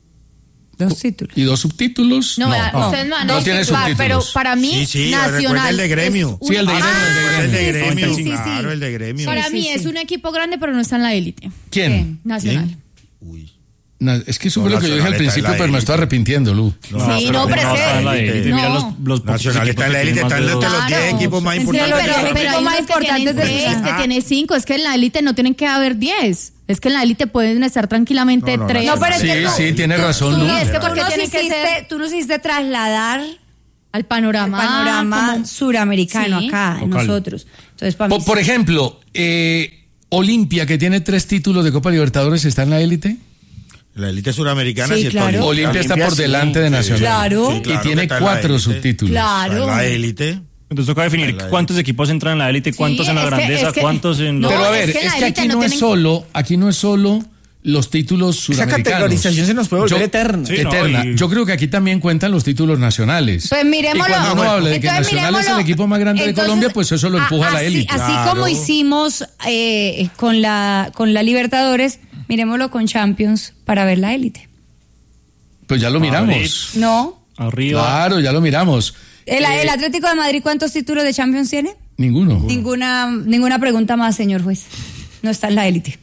2 títulos. ¿Y 2 subtítulos? No, ustedes no tiene subtítulos. Pero para mí, Nacional... el de Gremio. Sí, el de Gremio. Claro, el de Gremio. Para mí es un equipo grande, pero no está en la élite. ¿Quién? Nacional. Uy. Es que eso fue lo que yo dije al principio, pero me estoy arrepintiendo, Lu. Pero es que... Los Nacional está en la élite, están entre los 10 equipos más importantes. Pero hay más importantes de 6, que tiene 5. Es que en la élite no tienen que haber 10. Es que en la élite pueden estar tranquilamente 3. No, pero es que sí, tiene razón, Lu. Es que porque tú nos hiciste trasladar al panorama suramericano acá, en nosotros. Entonces, para mí por ejemplo, Olimpia, que tiene 3 títulos de Copa Libertadores, ¿está en la élite? La élite suramericana sí, claro. Olimpia está por delante de Nacional. Claro. Sí, claro. Y tiene 4 subtítulos. Claro. La élite. Entonces toca definir cuántos equipos entran en la élite, cuántos en la grandeza, cuántos en... Pero a ver, es que aquí no es solo los títulos sudamericanos. Esa categorización se nos puede volver eterna. Sí, eterna. Yo creo que aquí también cuentan los títulos nacionales. Pues mirémoslo. Y cuando uno habla de que Nacional es el equipo más grande de Colombia, pues eso lo empuja a la élite. Así como hicimos con la Libertadores, miremoslo con Champions para ver la élite. Pues ya lo miramos. No. Arriba. Claro, ya lo miramos. ¿El Atlético de Madrid cuántos títulos de Champions tiene? Ninguno. Ninguna pregunta más, señor juez. No está en la élite.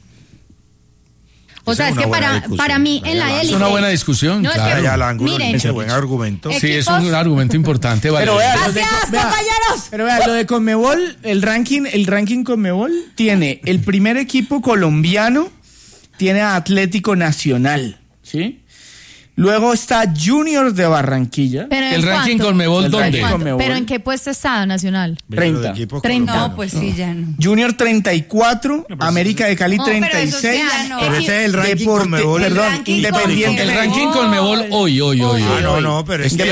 O sea, es que para mí en la élite... Es una buena discusión, no, claro. Es que, ya la Angulo dice buen argumento. Sí, es un argumento importante. Vale. Pero vea, compañeros. Pero vea, lo de Conmebol, el ranking Conmebol tiene el primer equipo colombiano, tiene a Atlético Nacional, ¿sí? Luego está Junior de Barranquilla. ¿El ranking Conmebol dónde? ¿Pero en qué puesto está Nacional? 30. No, pues sí, ya no. Junior 34, América de Cali 36. Pero ese es el ranking Conmebol. Perdón, Independiente. El ranking Conmebol hoy. No, pero es que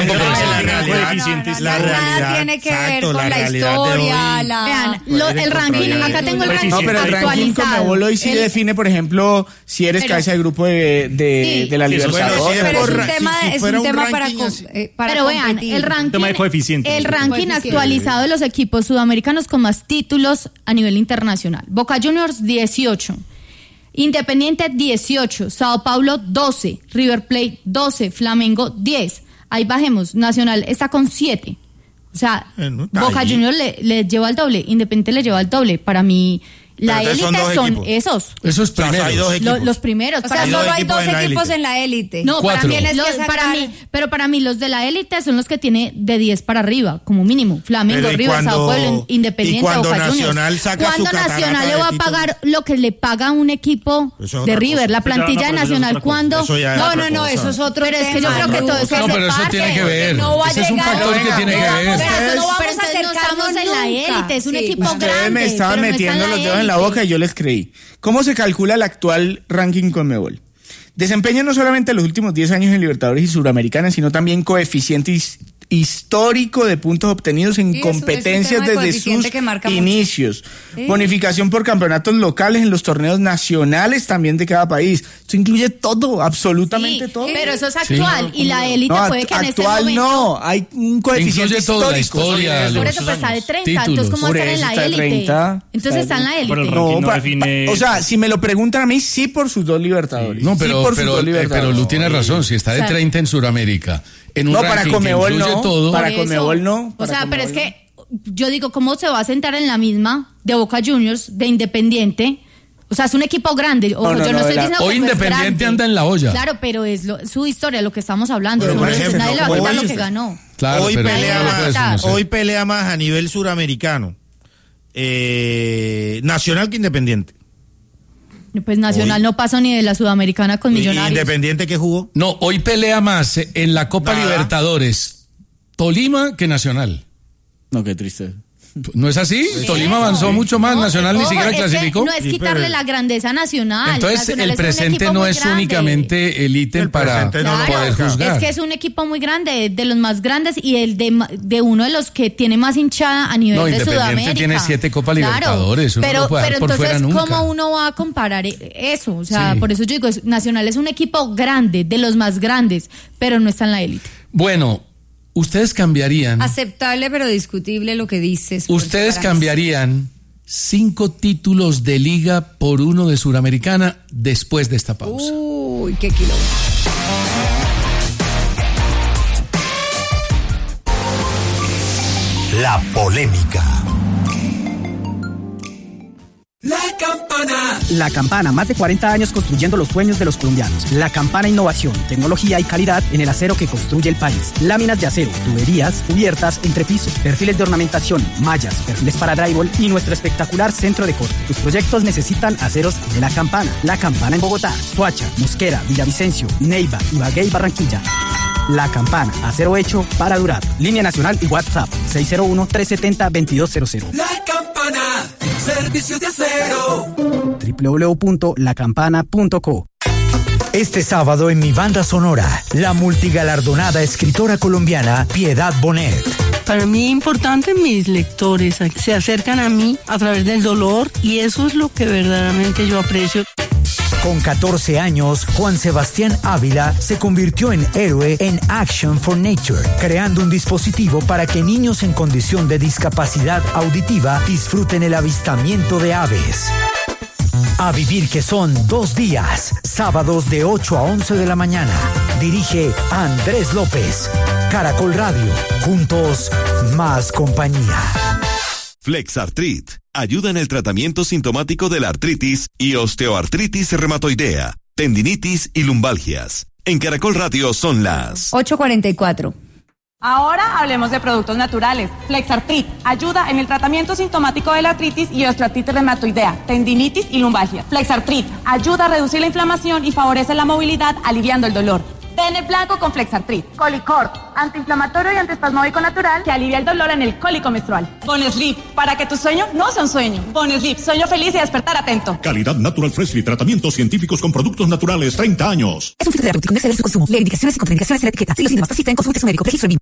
la realidad tiene que ver con la historia. Vean, el ranking, acá tengo el ranking actualizado. No, pero el ranking Conmebol hoy sí define, por ejemplo, si eres cabeza de grupo de la Libertadores. Pero es un tema para pero vean, el ranking actualizado de los equipos sudamericanos con más títulos a nivel internacional. Boca Juniors 18, Independiente 18, Sao Paulo 12, River Plate 12, Flamengo 10. Ahí bajemos, Nacional está con 7. O sea, Boca Juniors le lleva el doble, Independiente le lleva el doble. Para mí... La élite son esos. Esos primeros. Hay 2 equipos. Los primeros. O sea, solo hay 2 equipos en la élite. No, para mí los de la élite son los que tiene de 10 para arriba, como mínimo. Flamengo, River, Sao Paulo, Independiente, Boca Juniors. ¿Cuándo Nacional le va a pagar lo que le paga un equipo de River? La plantilla de Nacional, ¿cuándo? No, eso es otro. Pero es que yo creo que todo eso no, pero eso tiene que ver. Ese es un factor que tiene que ver. Pero no estamos en la élite, es un equipo grande. Ustedes me estaban metiendo los dedos en la boca y yo les creí. ¿Cómo se calcula el actual ranking Conmebol? Desempeña no solamente los últimos 10 años en Libertadores y Suramericanas, sino también coeficiente histórico de puntos obtenidos en competencias desde sus inicios. Sí. Bonificación por campeonatos locales en los torneos nacionales también de cada país. Esto incluye todo, absolutamente todo. Pero eso es actual y la élite puede que en este momento... Actual no, hay un coeficiente histórico. La historia, por eso pues está de 30, títulos. Entonces ¿cómo va a estar en la élite? Entonces está en la élite. O sea, si me lo preguntan a mí, sí por sus 2 Libertadores. No, pero Lu tiene razón, si está de 30 en Sudamérica, en un ranking para Conmebol que incluye todo. Para Conmebol no. O sea, pero es que yo digo, ¿cómo se va a sentar en la misma de Boca Juniors, de Independiente? O sea, es un equipo grande. Yo no estoy diciendo que hoy Independiente anda en la olla. Claro, pero es su historia, lo que estamos hablando. Nadie le va a quitar lo que ganó. Claro, hoy pelea más a nivel suramericano Nacional que Independiente. Pues Nacional no pasó ni de la Sudamericana con Millonarios. ¿Independiente qué jugó? No, hoy pelea más en la Copa Libertadores Tolima que Nacional. No, qué triste. ¿No es así? Tolima avanzó mucho más, Nacional ni siquiera clasificó. No es quitarle la grandeza a Nacional. Entonces Nacional el presente no es únicamente el ítem para poder juzgar. Es que es un equipo muy grande, de los más grandes y el de uno de los que tiene más hinchada a nivel de Sudamérica. Independiente tiene 7 Copas Libertadores. Pero, uno no puede pero por entonces, fuera nunca. ¿cómo uno va a comparar eso? O sea, por eso yo digo, Nacional es un equipo grande, de los más grandes, pero no está en la élite. Bueno, ustedes cambiarían... Aceptable pero discutible lo que dices. Ustedes cambiarían 5 títulos de liga por uno de Suramericana después de esta pausa. Uy, qué kilómetro. La polémica. La Campana. La Campana, más de 40 años construyendo los sueños de los colombianos. La Campana, innovación, tecnología y calidad en el acero que construye el país. Láminas de acero, tuberías, cubiertas, entrepisos, perfiles de ornamentación, mallas, perfiles para drywall y nuestro espectacular centro de corte. Tus proyectos necesitan aceros de La Campana. La Campana en Bogotá, Soacha, Mosquera, Villavicencio, Neiva, Ibagué y Barranquilla. La Campana, acero hecho para durar. Línea nacional y WhatsApp 601-370-2200. La Campana, servicios de acero. www.lacampana.co. Este sábado en mi banda sonora, la multigalardonada escritora colombiana Piedad Bonet. Para mí es importante, mis lectores se acercan a mí a través del dolor y eso es lo que verdaderamente yo aprecio. Con 14 años, Juan Sebastián Ávila se convirtió en héroe en Action for Nature, creando un dispositivo para que niños en condición de discapacidad auditiva disfruten el avistamiento de aves. A vivir, que son 2 días, sábados de 8 a 11 de la mañana. Dirige Andrés López. Caracol Radio, juntos, más compañía. Flexartrit ayuda en el tratamiento sintomático de la artritis y osteoartritis reumatoidea, tendinitis y lumbalgias. En Caracol Radio son las 8:44. Ahora hablemos de productos naturales. Flexartrit ayuda en el tratamiento sintomático de la artritis y osteoartritis reumatoidea, tendinitis y lumbalgia. Flexartrit ayuda a reducir la inflamación y favorece la movilidad, aliviando el dolor. Tene blanco con Flexartrit. Colicort, antiinflamatorio y antiespasmódico natural que alivia el dolor en el cólico menstrual. Bonesleep, para que tu sueño no sea un sueño. Bonesleep, sueño feliz y despertar atento. Calidad Natural Freshly, tratamientos científicos con productos naturales, 30 años. Es un filtro terapéutico, no exceder su consumo. Leer indicaciones y contraindicaciones en la etiqueta. Si los síntomas persisten, consulte su médico. Registro en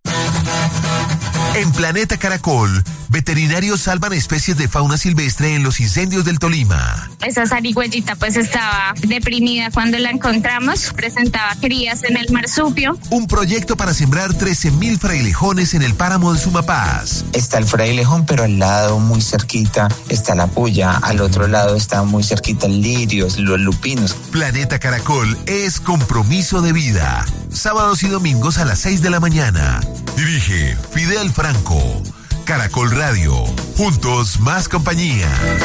En Planeta Caracol, veterinarios salvan especies de fauna silvestre en los incendios del Tolima. Esa zarigüeyita pues estaba deprimida cuando la encontramos, presentaba crías en el marsupio. Un proyecto para sembrar 13.000 frailejones en el páramo de Sumapaz. Está el frailejón, pero al lado, muy cerquita, está la puya. Al otro lado está muy cerquita el lirios, los lupinos. Planeta Caracol es compromiso de vida. Sábados y domingos a las 6 de la mañana. Dirige Fidel Franco. Caracol Radio. Juntos, más compañía.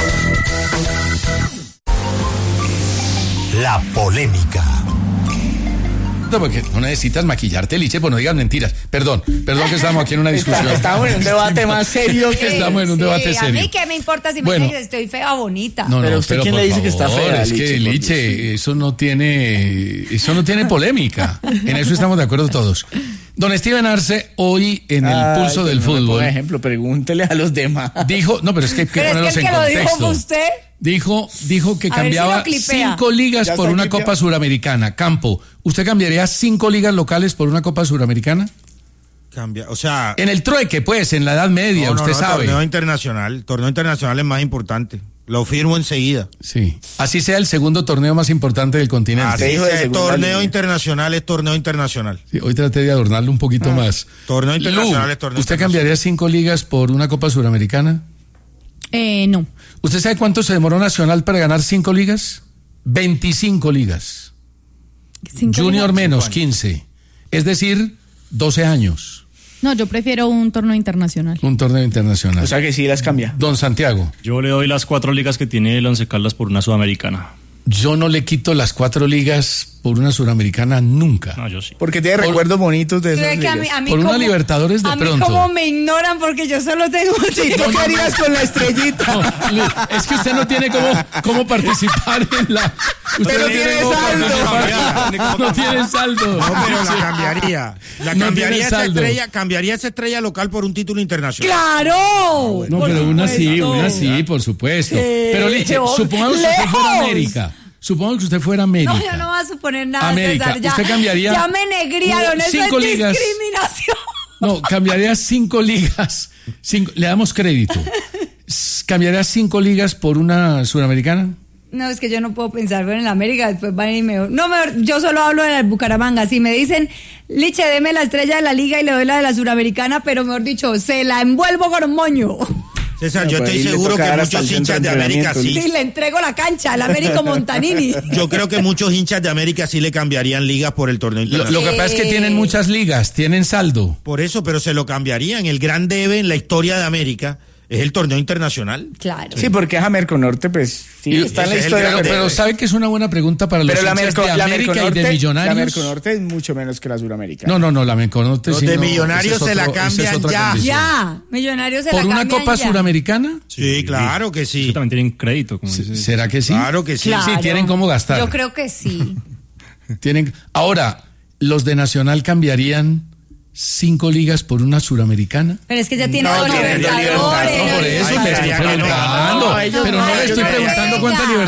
La polémica. Porque no necesitas maquillarte, Liche, pues no digas mentiras. Perdón que estamos aquí en una discusión. Estamos en un debate más serio. Estamos en un debate serio. A mí qué me importa si me dicen estoy fea o bonita. No, pero usted, ¿quién le dice que está fea? Es que, Liche, eso no tiene polémica. En eso estamos de acuerdo todos. Don Steven Arce, hoy en el Pulso del Fútbol. Por ejemplo, pregúntele a los demás. Dijo, no, pero es que hay que ponerlos en contexto. ¿Lo dijo usted? Dijo que cambiaba 5 ligas por una Copa Suramericana. Campo, ¿usted cambiaría 5 ligas locales por una Copa Suramericana? Cambia, o sea... En el trueque, pues, en la Edad Media, usted sabe. Torneo internacional es más importante. Lo firmo enseguida. Sí. Así sea el segundo torneo más importante del continente. Torneo internacional es torneo internacional. Sí, hoy traté de adornarlo un poquito más. Torneo internacional es torneo ¿Usted internacional. cambiaría 5 ligas por una Copa Suramericana? No. ¿Usted sabe cuánto se demoró Nacional para ganar 5 ligas? 25 ligas. Junior menos 15. Es decir, 12 años. No, yo prefiero un torneo internacional. Un torneo internacional. O sea que sí las cambia. Don Santiago. Yo le doy las 4 ligas que tiene el Once Caldas por una sudamericana. Yo no le quito las 4 ligas por una suramericana nunca. No, yo sí. Porque tiene recuerdos bonitos de esas ligas. Por una Libertadores de pronto. A mí como me ignoran porque yo solo tengo... Sí, ¿tú qué harías con la estrellita? No, es que usted no tiene cómo participar en la... Usted pero tiene saldo. No tiene saldo. No, pero la cambiaría. Cambiaría esa estrella local por un título internacional. ¡Claro! No, pero una sí, por supuesto. Pero Liche, supongamos que usted fuera América. Supongamos que usted fuera América. No, yo no voy a suponer nada. América, César, usted cambiaría... Ya me negriaron, eso es discriminación. No, cambiaría 5 ligas. Le damos crédito. ¿Cambiaría 5 ligas por una suramericana? No, es que yo no puedo pensar en la América, después van y mejor. No, mejor, yo solo hablo de la Bucaramanga. Si me dicen, Liche, deme la estrella de la liga y le doy la de la suramericana, pero mejor dicho, se la envuelvo con un moño. César, yo estoy seguro que muchos hinchas de América sí. Sí, le entrego la cancha al Américo Montanini. Yo creo que muchos hinchas de América sí le cambiarían ligas por el torneo internacional. Lo que pasa es que tienen muchas ligas, tienen saldo. Por eso, pero se lo cambiarían. El gran debe en la historia de América es el torneo internacional. Claro. Sí, porque es Amerconorte, pues sí, está en la historia. Pero sabe que es una buena pregunta para los hinchas de América y de Millonarios. La Amerconorte es mucho menos que la Suramericana. No, la Amerconorte los sí. de Millonarios se la cambian ya. Ya, Millonarios se la cambian ya. ¿Por una Copa Suramericana? Sí, claro que sí. También tienen crédito. Como ¿Será que sí? Claro que sí. Claro. Sí, tienen cómo gastar. Yo creo que sí. Ahora, los de Nacional cambiarían 5 ligas por una suramericana. Pero es que ya tiene dos Libertadores. No, por eso le estoy preguntando. Pero no le estoy preguntando cuántas Libertadores.